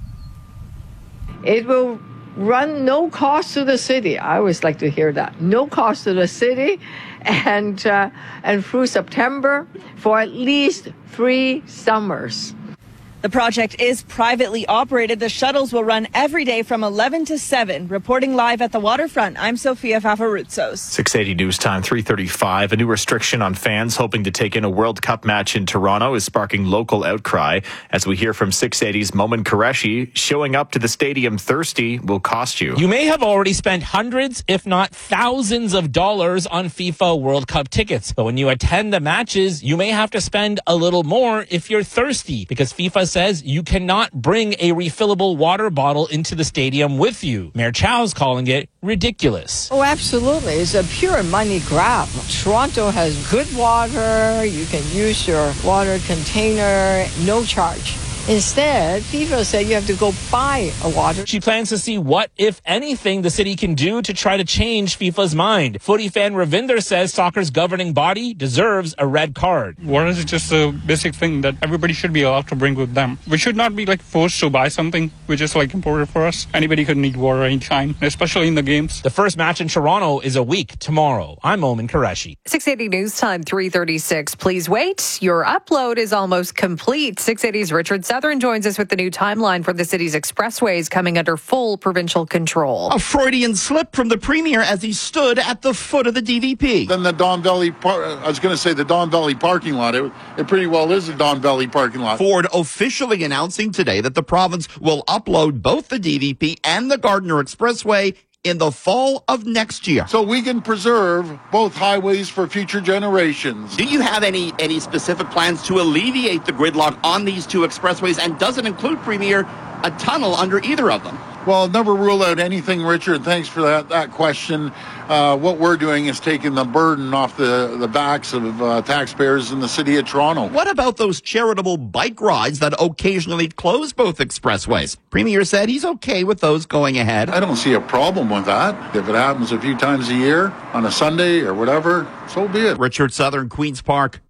S5: It will run no cost to the city. I always like to hear that. No cost to the city. And uh, and through September for at least three summers.
S22: The project is privately operated. The shuttles will run every day from eleven to seven. Reporting live at the waterfront, I'm Sophia Fafaroutsos.
S6: six eighty News Time, three thirty-five. A new restriction on fans hoping to take in a World Cup match in Toronto is sparking local outcry. As we hear from six eighty's Momin Qureshi, showing up to the stadium thirsty will cost you.
S23: You may have already spent hundreds, if not thousands of dollars on FIFA World Cup tickets. But when you attend the matches, you may have to spend a little more if you're thirsty, because FIFA says you cannot bring a refillable water bottle into the stadium with you. Mayor Chow's calling it ridiculous.
S5: Oh, absolutely. It's a pure money grab. Toronto has good water. You can use your water container, no charge. Instead, FIFA said you have to go buy a water.
S23: She plans to see what, if anything, the city can do to try to change FIFA's mind. Footy fan Ravinder says soccer's governing body deserves a red card.
S7: Water is just a basic thing that everybody should be allowed to bring with them. We should not be like forced to buy something which is like imported for us. Anybody could need water anytime, especially in the games.
S23: The first match in Toronto is a week tomorrow. I'm Momin Qureshi.
S3: six eighty News Time, three thirty-six. Please wait. Your upload is almost complete. six eighty's Richard Southern joins us with the new timeline for the city's expressways coming under full provincial control.
S29: A Freudian slip from the premier as he stood at the foot of the D V P.
S8: Then the Don Valley, par- I was going to say the Don Valley parking lot. It, it pretty well is a Don Valley parking lot.
S29: Ford officially announcing today that the province will upload both the D V P and the Gardiner Expressway in the fall of next year.
S8: So we can preserve both highways for future generations.
S29: Do you have any any specific plans to alleviate the gridlock on these two expressways? And does it include, Premier, a tunnel under either of them?
S8: Well, never rule out anything, Richard. Thanks for that, that question. Uh, what we're doing is taking the burden off the, the backs of uh, taxpayers in the city of Toronto.
S29: What about those charitable bike rides that occasionally close both expressways? Premier said he's okay with those going ahead.
S8: I don't see a problem with that. If it happens a few times a year on a Sunday or whatever, so be it.
S29: Richard Southern, Queen's Park.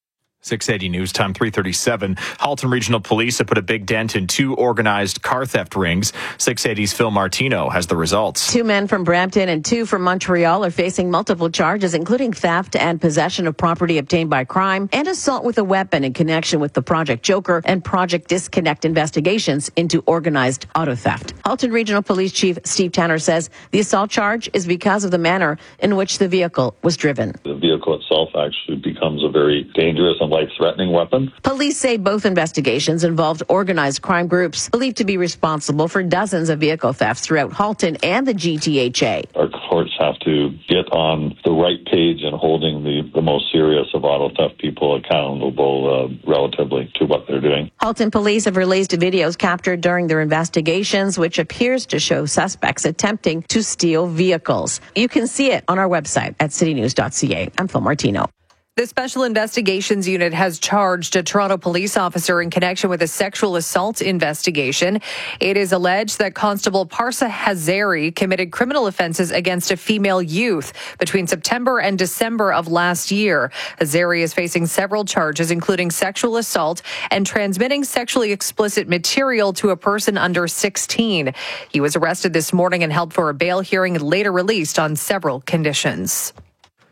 S6: six eighty News Time, three thirty-seven. Halton Regional Police have put a big dent in two organized car theft rings. six eighty's Phil Martino has the results.
S31: Two men from Brampton and two from Montreal are facing multiple charges, including theft and possession of property obtained by crime and assault with a weapon in connection with the Project Joker and Project Disconnect investigations into organized auto theft. Halton Regional Police Chief Steve Tanner says the assault charge is because of the manner in which the vehicle was driven.
S9: The vehicle itself actually becomes a very dangerous and life-threatening weapon.
S31: Police say both investigations involved organized crime groups believed to be responsible for dozens of vehicle thefts throughout Halton and the G T H A.
S9: Our courts have to get on the right page in holding the, the most serious of auto theft people accountable uh, relatively to what they're doing.
S31: Halton police have released videos captured during their investigations, which appears to show suspects attempting to steal vehicles. You can see it on our website at city news dot c a. I'm Phil Martino.
S3: The Special Investigations Unit has charged a Toronto police officer in connection with a sexual assault investigation. It is alleged that Constable Parsa Hazari committed criminal offenses against a female youth between September and December of last year. Hazari is facing several charges, including sexual assault and transmitting sexually explicit material to a person under sixteen. He was arrested this morning and held for a bail hearing and later released on several conditions.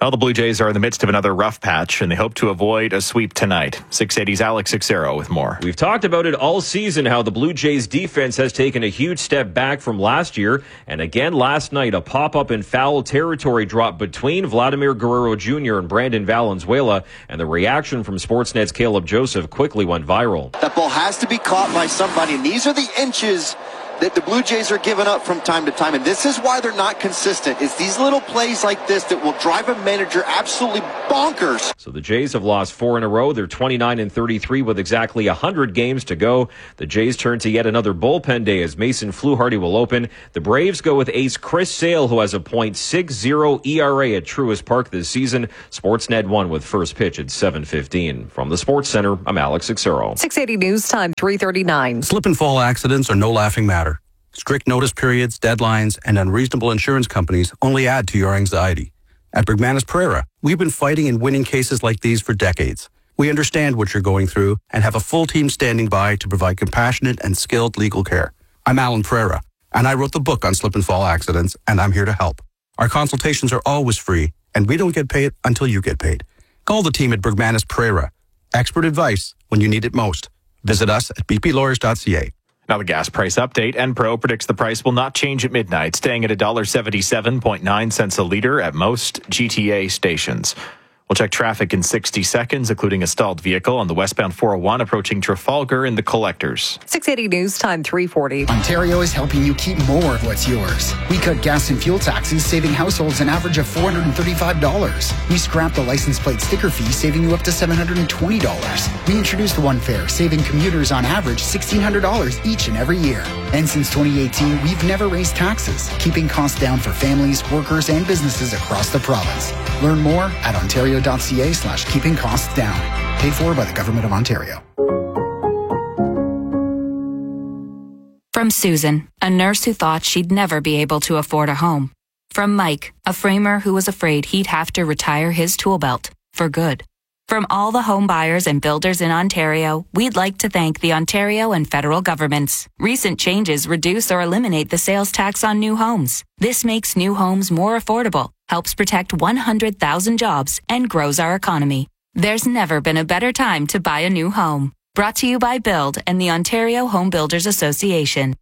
S6: Well, the Blue Jays are in the midst of another rough patch, and they hope to avoid a sweep tonight. six eighty's Alex Xero with more.
S32: We've talked about it all season, how the Blue Jays defense has taken a huge step back from last year. And again last night, a pop-up in foul territory drop between Vladimir Guerrero Junior and Brandon Valenzuela. And the reaction from Sportsnet's Caleb Joseph quickly went viral.
S1: That ball has to be caught by somebody, and these are the inches that the Blue Jays are giving up from time to time, and this is why they're not consistent. It's these little plays like this that will drive a manager absolutely bonkers.
S32: So the Jays have lost four in a row. They're twenty-nine and thirty-three with exactly one hundred games to go. The Jays turn to yet another bullpen day as Mason Fluharty will open. The Braves go with ace Chris Sale, who has a point six oh E R A at Truist Park this season. Sportsnet one with first pitch at seven fifteen. From the Sports Center, I'm Alex Xero.
S3: six eighty News Time, three thirty-nine.
S10: Slip and fall accidents are no laughing matter. Strict notice periods, deadlines, and unreasonable insurance companies only add to your anxiety. At Bergmanis Pereira, we've been fighting and winning cases like these for decades. We understand what you're going through and have a full team standing by to provide compassionate and skilled legal care. I'm Alan Pereira, and I wrote the book on slip and fall accidents, and I'm here to help. Our consultations are always free, and we don't get paid until you get paid. Call the team at Bergmanis Pereira. Expert advice when you need it most. Visit us at b p lawyers dot c a.
S6: Now the gas price update. Enpro predicts the price will not change at midnight, staying at one dollar seventy-seven point nine cents a litre at most G T A stations. We'll check traffic in sixty seconds, including a stalled vehicle on the westbound four oh one approaching Trafalgar in the Collectors.
S3: six eighty News Time, three forty.
S11: Ontario is helping you keep more of what's yours. We cut gas and fuel taxes, saving households an average of four hundred thirty-five dollars. We scrapped the license plate sticker fee, saving you up to seven hundred twenty dollars. We introduced One Fare, saving commuters on average sixteen hundred dollars each and every year. And since twenty eighteen, we've never raised taxes, keeping costs down for families, workers, and businesses across the province. Learn more at ontario.ca slash keeping costs down. Paid for by the Government of Ontario.
S13: From Susan, a nurse who thought she'd never be able to afford a home. From Mike, a framer who was afraid he'd have to retire his tool belt for good. From all the home buyers and builders in Ontario, we'd like to thank the Ontario and federal governments. Recent changes reduce or eliminate the sales tax on new homes. This makes new homes more affordable, helps protect one hundred thousand jobs, and grows our economy. There's never been a better time to buy a new home. Brought to you by Build and the Ontario Home Builders Association.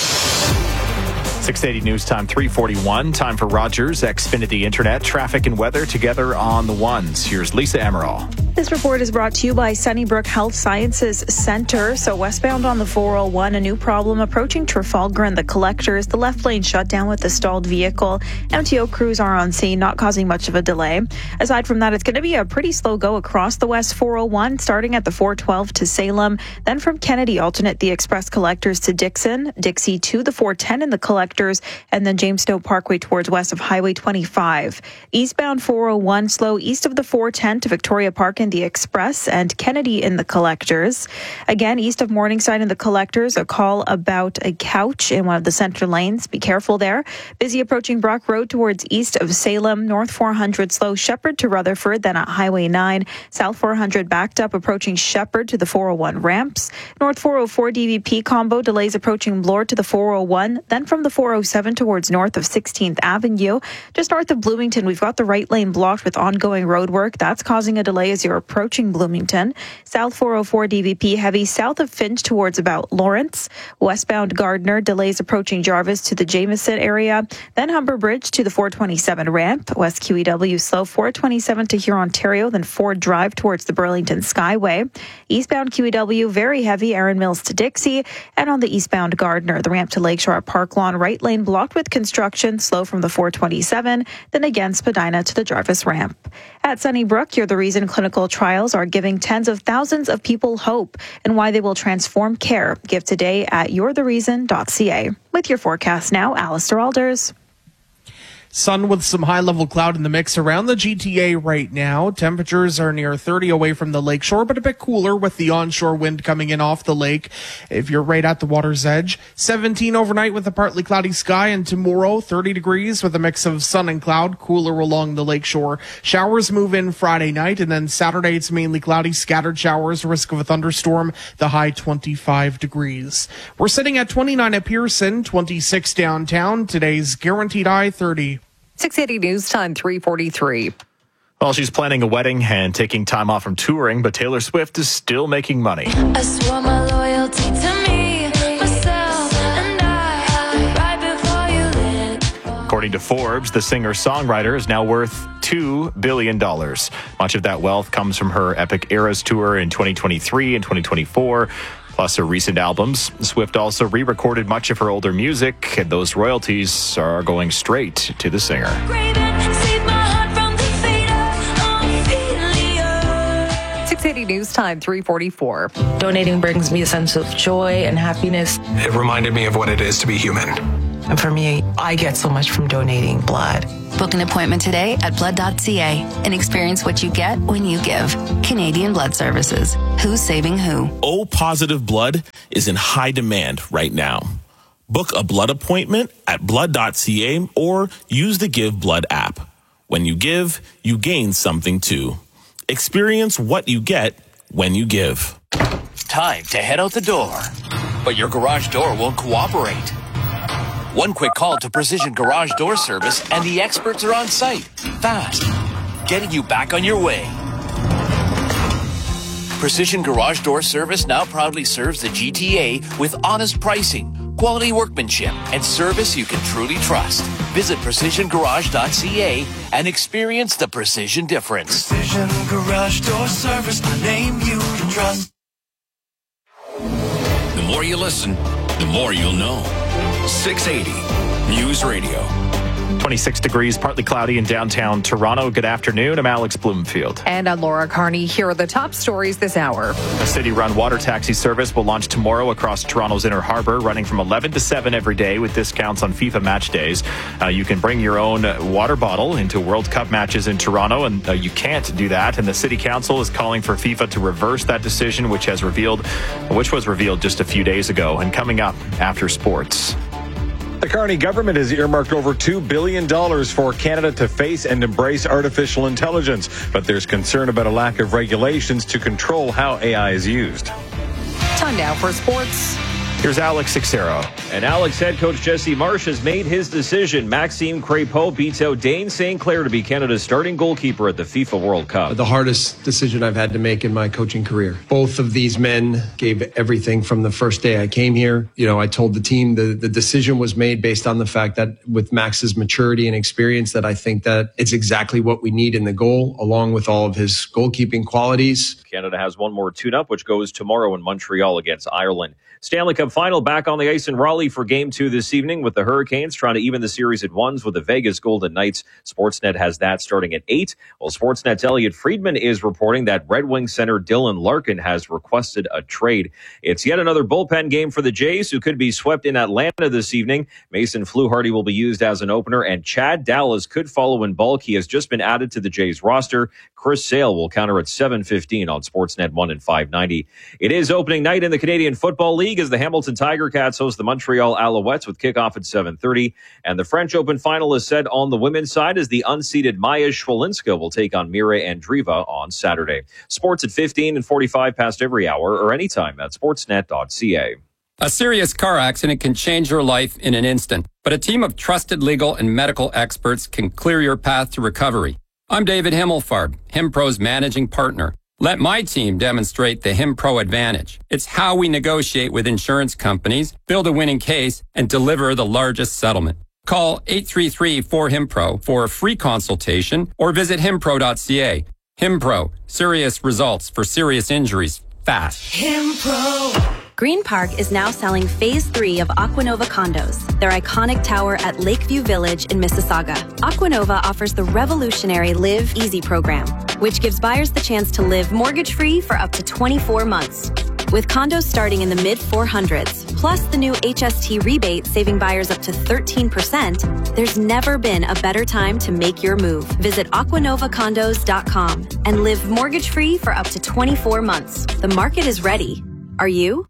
S6: six eighty News Time, three forty-one. Time for Rogers Xfinity Internet. Traffic and weather together on the ones. Here's Lisa Emerald.
S18: This report is brought to you by Sunnybrook Health Sciences Center. So westbound on the four oh one, a new problem approaching Trafalgar and the Collectors. The left lane shut down with the stalled vehicle. M T O crews are on scene, not causing much of a delay. Aside from that, it's going to be a pretty slow go across the West four oh one, starting at the four twelve to Salem. Then from Kennedy, alternate the Express Collectors to Dixon, Dixie to the four ten in the Collectors, and then James Stowe Parkway towards west of Highway twenty-five. Eastbound four oh one, slow east of the four ten to Victoria Park in the Express, and Kennedy in the Collectors. Again, east of Morningside in the Collectors, a call about a couch in one of the center lanes. Be careful there. Busy approaching Brock Road towards east of Salem. North four hundred slow Shepherd to Rutherford, then at Highway nine. South four hundred backed up approaching Shepherd to the four oh one ramps. North four oh four D V P combo delays approaching Bloor to the four oh one. Then from the four oh seven towards north of sixteenth Avenue. Just north of Bloomington, we've got the right lane blocked with ongoing road work. That's causing a delay as you're approaching Bloomington. South four oh four D V P heavy south of Finch towards about Lawrence. Westbound Gardner delays approaching Jarvis to the Jameson area. Then Humber Bridge to the four twenty-seven ramp. West Q E W slow four twenty-seven to Huron, Ontario. Then Ford Drive towards the Burlington Skyway. Eastbound Q E W very heavy Erin Mills to Dixie. And on the eastbound Gardner, the ramp to Lakeshore at Park Lawn, right lane blocked with construction, slow from the four twenty-seven, then again Spadina to the Jarvis ramp. At Sunnybrook, you're the reason clinical trials are giving tens of thousands of people hope and why they will transform care. Give today at you're the reason dot c a. With your forecast now, Alistair Alders.
S19: Sun with some high-level cloud in the mix around the G T A right now. Temperatures are near thirty away from the lakeshore, but a bit cooler with the onshore wind coming in off the lake. If you're right at the water's edge, seventeen overnight with a partly cloudy sky, and tomorrow thirty degrees with a mix of sun and cloud, cooler along the lakeshore. Showers move in Friday night, and then Saturday it's mainly cloudy, scattered showers, risk of a thunderstorm, the high twenty-five degrees. We're sitting at twenty-nine at Pearson, twenty-six downtown. Today's guaranteed high thirty.
S3: six eighty News Time, three forty-three.
S6: Well, she's planning a wedding and taking time off from touring, but Taylor Swift is still making money.
S2: I swore my loyalty to me, myself, and I, right before you lit.
S6: According to Forbes, the singer-songwriter is now worth two billion dollars. Much of that wealth comes from her Epic Eras tour in twenty twenty-three and twenty twenty-four, plus her recent albums. Swift also re-recorded much of her older music, and those royalties are going straight to the singer.
S3: six eighty News Time, three forty-four.
S12: Donating brings me a sense of joy and happiness.
S14: It reminded me of what it is to be human.
S12: And for me, I get so much from donating blood.
S15: Book an appointment today at blood dot c a and experience what you get when you give. Canadian Blood Services. Who's saving who?
S16: O positive blood is in high demand right now. Book a blood appointment at blood dot c a or use the Give Blood app. When you give, you gain something too. Experience what you get when you give.
S17: Time to head out the door. But your garage door won't cooperate. One quick call to Precision Garage Door Service and the experts are on site. Fast. Getting you back on your way. Precision Garage Door Service now proudly serves the G T A with honest pricing, quality workmanship, and service you can truly trust. Visit precision garage dot c a and experience the precision difference.
S20: Precision Garage Door Service, a name you can trust.
S21: The more you listen, the more you'll know. six eighty News Radio.
S6: twenty-six degrees, partly cloudy in downtown Toronto. Good afternoon. I'm Alex Bloomfield.
S3: And I'm Laura Carney. Here are the top stories this hour.
S6: A city-run water taxi service will launch tomorrow across Toronto's Inner Harbour, running from eleven to seven every day with discounts on FIFA match days. Uh, you can bring your own water bottle into World Cup matches in Toronto, and uh, you can't do that. And the City Council is calling for FIFA to reverse that decision, which has revealed, which was revealed just a few days ago. And coming up after sports.
S25: The Carney government has earmarked over two billion dollars for Canada to face and embrace artificial intelligence, but there's concern about a lack of regulations to control how A I is used.
S3: Time now for sports.
S6: Here's Alex Sixero.
S32: And Alex head coach Jesse Marsh has made his decision. Maxime Crépeau beats out Dane Saint Clair to be Canada's starting goalkeeper at the FIFA World Cup.
S26: The hardest decision I've had to make in my coaching career. Both of these men gave everything from the first day I came here. You know, I told the team the, the decision was made based on the fact that with Max's maturity and experience, that I think that it's exactly what we need in the goal, along with all of his goalkeeping qualities.
S32: Canada has one more tune-up, which goes tomorrow in Montreal against Ireland. Stanley Cup final back on the ice in Raleigh for game two this evening with the Hurricanes trying to even the series at ones with the Vegas Golden Knights. Sportsnet has that starting at eight. Well, Sportsnet's Elliot Friedman is reporting that Red Wings center Dylan Larkin has requested a trade. It's yet another bullpen game for the Jays, who could be swept in Atlanta this evening. Mason Fluharty will be used as an opener, and Chad Dallas could follow in bulk. He has just been added to the Jays roster. Chris Sale will counter at seven fifteen on Sportsnet one and five ninety. It is opening night in the Canadian Football League as the Hamilton Tiger Cats host the Montreal Alouettes with kickoff at seven thirty. And the French Open final is set on the women's side as the unseeded Maya Schwalinska will take on Mira Andreeva on Saturday. Sports at fifteen and forty-five past every hour or anytime at sportsnet dot c a.
S28: A serious car accident can change your life in an instant, but a team of trusted legal and medical experts can clear your path to recovery. I'm David Himmelfarb, HimPro's managing partner. Let my team demonstrate the HimPro advantage. It's how we negotiate with insurance companies, build a winning case, and deliver the largest settlement. Call eight three three four HimPro for a free consultation or visit himpro dot c a. HimPro, serious results for serious injuries, fast.
S30: HimPro. Green Park is now selling Phase three of Aquanova condos, their iconic tower at Lakeview Village in Mississauga. Aquanova offers the revolutionary Live Easy program, which gives buyers the chance to live mortgage-free for up to twenty-four months. With condos starting in the mid four hundreds, plus the new H S T rebate saving buyers up to thirteen percent, there's never been a better time to make your move. Visit aquanova condos dot com and live mortgage-free for up to twenty-four months. The market is ready. Are you?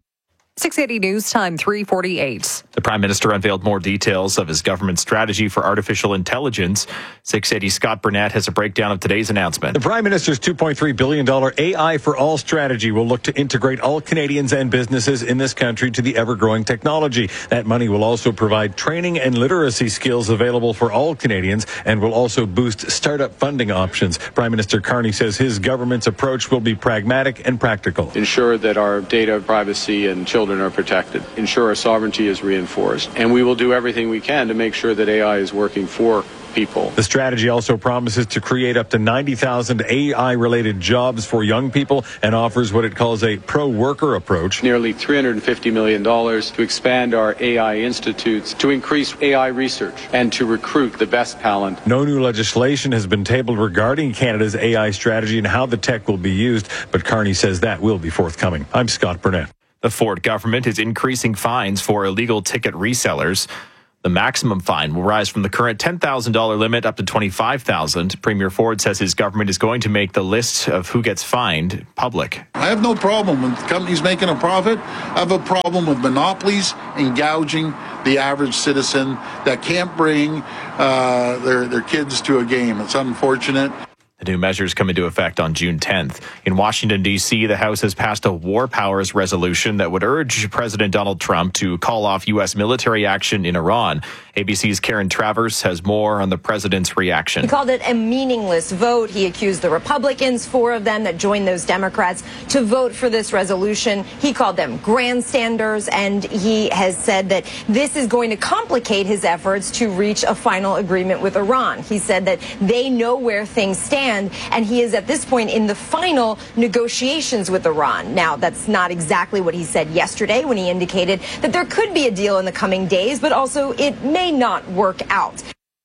S3: six eighty News Time, three forty-eight.
S6: The Prime Minister unveiled more details of his government strategy for artificial intelligence. six eighty Scott Burnett has a breakdown of today's announcement.
S25: The Prime Minister's two point three billion dollars A I for All strategy will look to integrate all Canadians and businesses in this country to the ever-growing technology. That money will also provide training and literacy skills available for all Canadians and will also boost startup funding options. Prime Minister Carney says his government's approach will be pragmatic and practical.
S1: Ensure that our data privacy and children are protected. Ensure our sovereignty is reinforced. And we will do everything we can to make sure that A I is working for people.
S25: The strategy also promises to create up to ninety thousand A I-related jobs for young people and offers what it calls a pro-worker approach.
S1: Nearly three hundred fifty million dollars to expand our A I institutes, to increase A I research, and to recruit the best talent.
S25: No new legislation has been tabled regarding Canada's A I strategy and how the tech will be used, but Carney says that will be forthcoming. I'm Scott Burnett.
S6: The Ford government is increasing fines for illegal ticket resellers. The maximum fine will rise from the current ten thousand dollars limit up to twenty-five thousand dollars. Premier Ford says his government is going to make the list of who gets fined public.
S4: I have no problem with companies making a profit. I have a problem with monopolies and gouging the average citizen that can't bring uh, their, their kids to a game. It's unfortunate.
S6: The new measures come into effect on June tenth. In Washington, D C, the House has passed a war powers resolution that would urge President Donald Trump to call off U S military action in Iran. A B C's Karen Travers has more on the president's reaction.
S5: He called it a meaningless vote. He accused the Republicans, four of them that joined those Democrats, to vote for this resolution. He called them grandstanders, and he has said that this is going to complicate his efforts to reach a final agreement with Iran. He said that they know where things stand, and he is at this point in the final negotiations with Iran. Now, that's not exactly what he said yesterday when he indicated that there could be a deal in the coming days, but also it may not work out.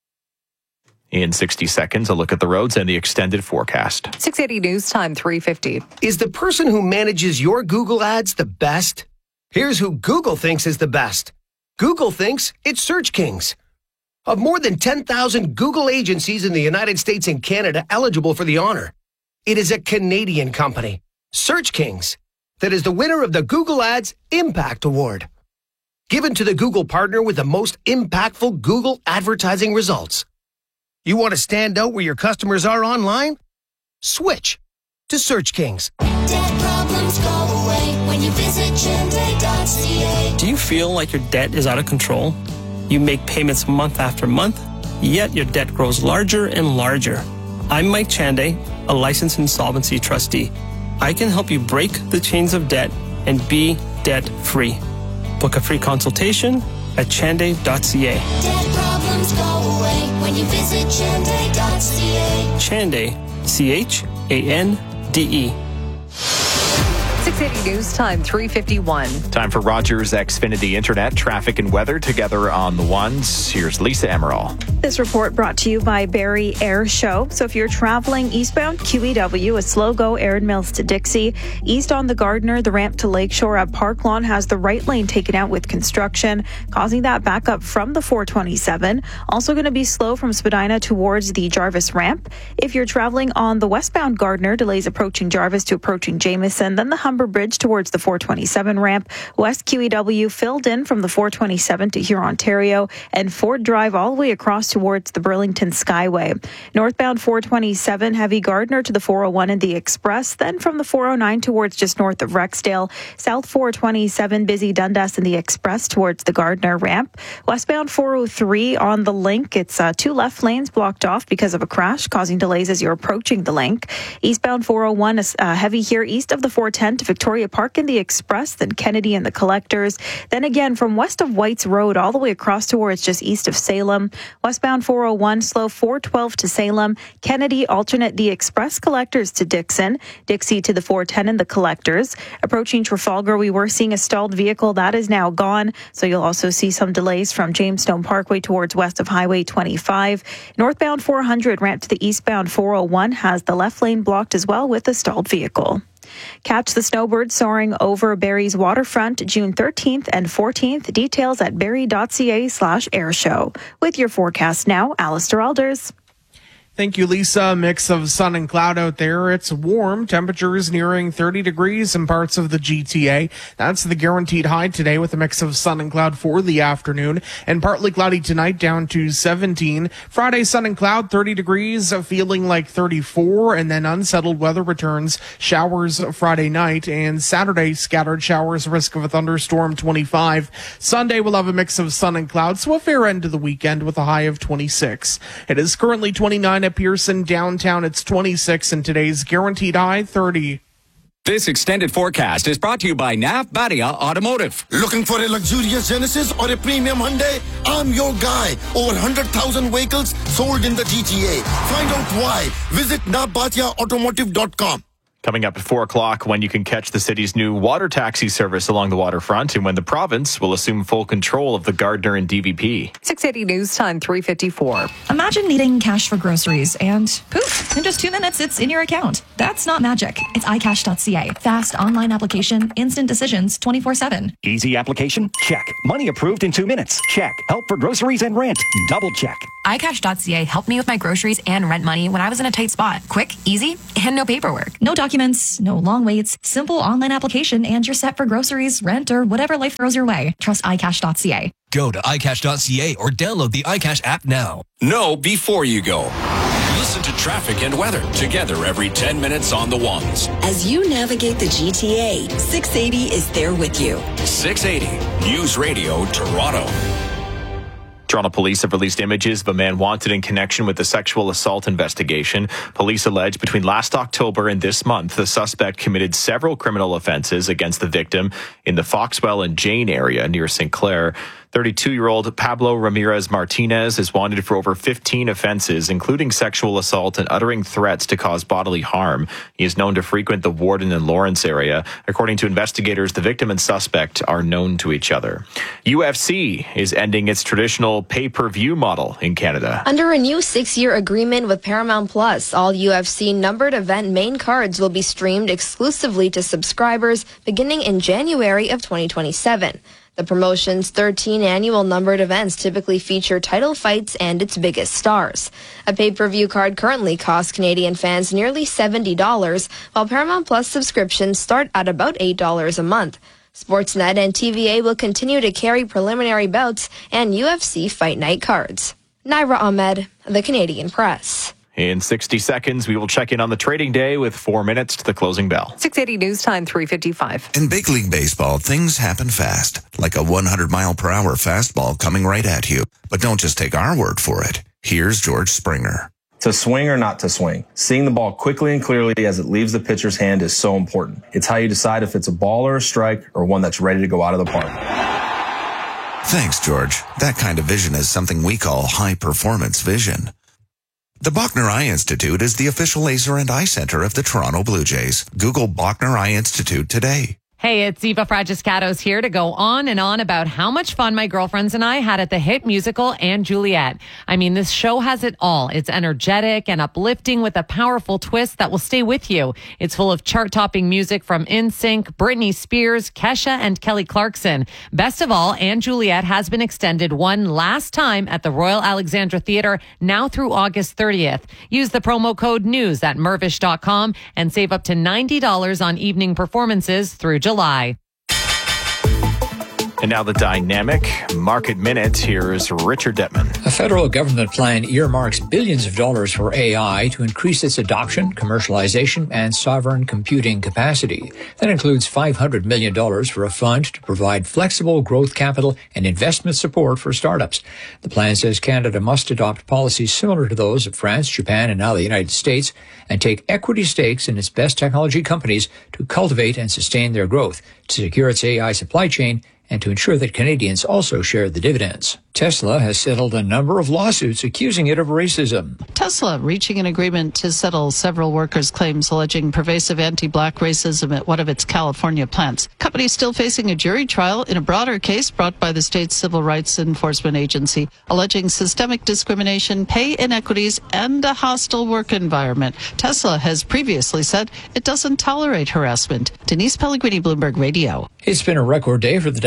S6: In sixty seconds, a look at the roads and the extended forecast.
S3: six eighty News Time, three fifty.
S7: Is the person who manages your Google ads the best? Here's who Google thinks is the best. Google thinks it's Search Kings. Of more than ten thousand Google agencies in the United States and Canada eligible for the honor, it is a Canadian company, Search Kings, that is the winner of the Google Ads Impact Award, given to the Google partner with the most impactful Google advertising results. You want to stand out where your customers are online? Switch to Search Kings.
S20: Debt problems go away when you visit Chande dot c a.
S8: Do you feel like your debt is out of control? You make payments month after month, yet your debt grows larger and larger. I'm Mike Chande, a licensed insolvency trustee. I can help you break the chains of debt and be debt-free. Book a free consultation at Chande dot c a.
S20: Debt problems go away when you visit Chande dot c a.
S8: Chande, C H A N D E.
S3: six eighty News Time, three fifty-one.
S6: Time for Rogers Xfinity Internet, traffic and weather together on the ones. Here's Lisa Emerald.
S18: This report brought to you by Barrie Air Show. So if you're traveling eastbound Q E W, a slow go Erin Mills to Dixie. East on the Gardiner, the ramp to Lakeshore at Park Lawn has the right lane taken out with construction, causing that backup from the four twenty-seven. Also going to be slow from Spadina towards the Jarvis ramp. If you're traveling on the westbound Gardiner, delays approaching Jarvis to approaching Jameson, then the Humber Bridge towards the four twenty-seven ramp. West Q E W filled in from the four twenty-seven to Huron, Ontario, and Ford Drive all the way across towards the Burlington Skyway. Northbound four twenty-seven, heavy Gardiner to the four oh one and the Express, then from the four oh nine towards just north of Rexdale. South four twenty-seven, busy Dundas and the Express towards the Gardiner ramp. Westbound four oh three on the Link, it's uh, two left lanes blocked off because of a crash, causing delays as you're approaching the Link. Eastbound four oh one is uh, heavy here east of the four ten to Victoria Park and the Express, then Kennedy and the Collectors. Then again from west of Whites Road all the way across towards just east of Salem. Westbound four oh one, slow four twelve to Salem. Kennedy, alternate the Express Collectors to Dixon. Dixie to the four ten and the Collectors. Approaching Trafalgar, we were seeing a stalled vehicle. That is now gone. So you'll also see some delays from Jamestown Parkway towards west of Highway twenty-five. Northbound four hundred, ramp to the eastbound four oh one has the left lane blocked as well with a stalled vehicle. Catch the snowbird soaring over Barrie's waterfront June thirteenth and fourteenth. Details at barrie dot c a slash air show. With your forecast now, Alistair Alders.
S2: Thank you, Lisa. Mix of sun and cloud out there. It's warm. Temperatures nearing thirty degrees in parts of the G T A. That's the guaranteed high today with a mix of sun and cloud for the afternoon. And partly cloudy tonight down to seventeen. Friday, sun and cloud, thirty degrees, feeling like thirty-four. And then unsettled weather returns. Showers Friday night. And Saturday, scattered showers, risk of a thunderstorm, twenty-five. Sunday, we'll have a mix of sun and cloud. So a fair end to the weekend with a high of twenty-six. It is currently twenty-nine at Pearson. Downtown, it's twenty-six, and today's guaranteed high, thirty.
S9: This extended forecast is brought to you by Nav Badia Automotive.
S10: Looking for a luxurious Genesis or a premium Hyundai? I'm your guy. Over one hundred thousand vehicles sold in the G T A. Find out why. Visit nav badia automotive dot com.
S6: Coming up at four o'clock, when you can catch the city's new water taxi service along the waterfront and when the province will assume full control of the Gardner and D V P.
S3: six eighty News Time, three fifty-four.
S11: Imagine needing cash for groceries and poof, in just two minutes, it's in your account. That's not magic. It's i cash dot c a. Fast online application, instant decisions, twenty-four seven.
S13: Easy application? Check. Money approved in two minutes? Check. Help for groceries and rent? Double check.
S19: i cash dot c a helped me with my groceries and rent money when I was in a tight spot. Quick, easy, and no paperwork.
S11: No documents, no long waits, simple online application, and you're set for groceries, rent, or whatever life throws your way. Trust i cash dot c a.
S22: Go to i cash dot c a or download the iCash app now.
S21: Know before you go. Listen to traffic and weather together every ten minutes on the ones.
S23: As you navigate the G T A, six eighty is there with you.
S21: six eighty News Radio Toronto.
S6: Toronto police have released images of a man wanted in connection with the sexual assault investigation. Police allege between last October and this month, the suspect committed several criminal offenses against the victim in the Foxwell and Jane area near Saint Clair. thirty-two-year-old Pablo Ramirez Martinez is wanted for over fifteen offenses, including sexual assault and uttering threats to cause bodily harm. He is known to frequent the Warden and Lawrence area. According to investigators, the victim and suspect are known to each other. U F C is ending its traditional pay-per-view model in Canada.
S24: Under a new six-year agreement with Paramount Plus, all U F C numbered event main cards will be streamed exclusively to subscribers beginning in January of twenty twenty-seven. The promotion's thirteen annual numbered events typically feature title fights and its biggest stars. A pay-per-view card currently costs Canadian fans nearly seventy dollars, while Paramount Plus subscriptions start at about eight dollars a month. Sportsnet and T V A will continue to carry preliminary bouts and U F C Fight Night cards. Naira Ahmed, The Canadian Press.
S6: In sixty seconds, we will check in on the trading day with four minutes to the closing bell.
S3: six eighty News Time, three fifty-five.
S27: In big league baseball, things happen fast, like a one hundred mile per hour fastball coming right at you. But don't just take our word for it. Here's George Springer.
S29: To swing or not to swing, seeing the ball quickly and clearly as it leaves the pitcher's hand is so important. It's how you decide if it's a ball or a strike or one that's ready to go out of the park.
S27: Thanks, George. That kind of vision is something we call high-performance vision. The Bachner Eye Institute is the official laser and eye center of the Toronto Blue Jays. Google Bachner Eye Institute today.
S31: Hey, it's Eva Fragiscatos here to go on and on about how much fun my girlfriends and I had at the hit musical And Juliet. I mean, this show has it all. It's energetic and uplifting with a powerful twist that will stay with you. It's full of chart-topping music from N Sync, Britney Spears, Kesha, and Kelly Clarkson. Best of all, And Juliet has been extended one last time at the Royal Alexandra Theatre, now through August thirtieth. Use the promo code NEWS at mervish dot com and save up to ninety dollars on evening performances through July.
S6: And now the dynamic market minute. Here's Richard Detman.
S33: A federal government plan earmarks billions of dollars for A I to increase its adoption, commercialization, and sovereign computing capacity. That includes five hundred million dollars for a fund to provide flexible growth capital and investment support for startups. The plan says Canada must adopt policies similar to those of France, Japan, and now the United States, and take equity stakes in its best technology companies to cultivate and sustain their growth, to secure its A I supply chain, and to ensure that Canadians also share the dividends. Tesla has settled a number of lawsuits accusing it of racism.
S34: Tesla reaching an agreement to settle several workers' claims alleging pervasive anti-black racism at one of its California plants. Company still facing a jury trial in a broader case brought by the state's Civil Rights Enforcement Agency, alleging systemic discrimination, pay inequities, and a hostile work environment. Tesla has previously said it doesn't tolerate harassment. Denise Pellegrini, Bloomberg Radio.
S33: It's been a record day for the Dow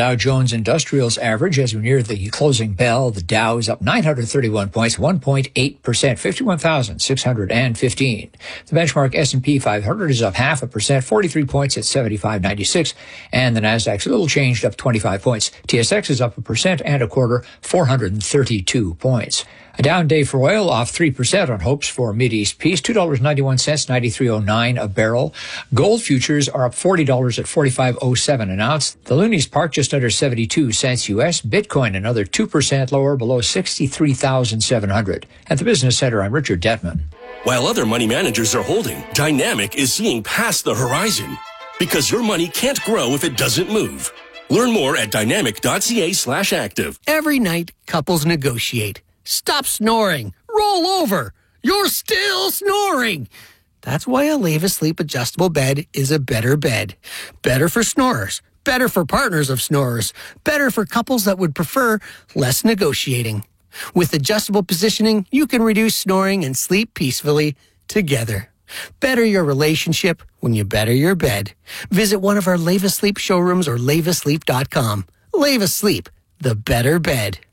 S33: Dow Jones Industrials average as we near the closing bell. The Dow is up nine hundred thirty-one points, one point eight percent, fifty-one thousand six hundred fifteen. The benchmark S and P five hundred is up half a percent, forty-three points at seventy-five ninety-six. And the Nasdaq's a little changed, up twenty-five points. T S X is up a percent and a quarter, four hundred thirty-two points. A down day for oil, off three percent on hopes for Mideast peace, two dollars and ninety-one cents, ninety-three oh nine a barrel. Gold futures are up forty dollars at forty-five oh seven an ounce. The Looney's Park just under seventy-two cents U S. Bitcoin another two percent lower, below sixty-three thousand seven hundred. At the Business Center, I'm Richard Detman.
S1: While other money managers are holding, Dynamic is seeing past the horizon. Because your money can't grow if it doesn't move. Learn more at dynamic.ca slash active.
S4: Every night, couples negotiate. Stop snoring. Roll over. You're still snoring. That's why a Leva Sleep adjustable bed is a better bed. Better for snorers. Better for partners of snorers. Better for couples that would prefer less negotiating. With adjustable positioning, you can reduce snoring and sleep peacefully together. Better your relationship when you better your bed. Visit one of our Leva Sleep showrooms or leva sleep dot com. Leva Sleep, the better bed.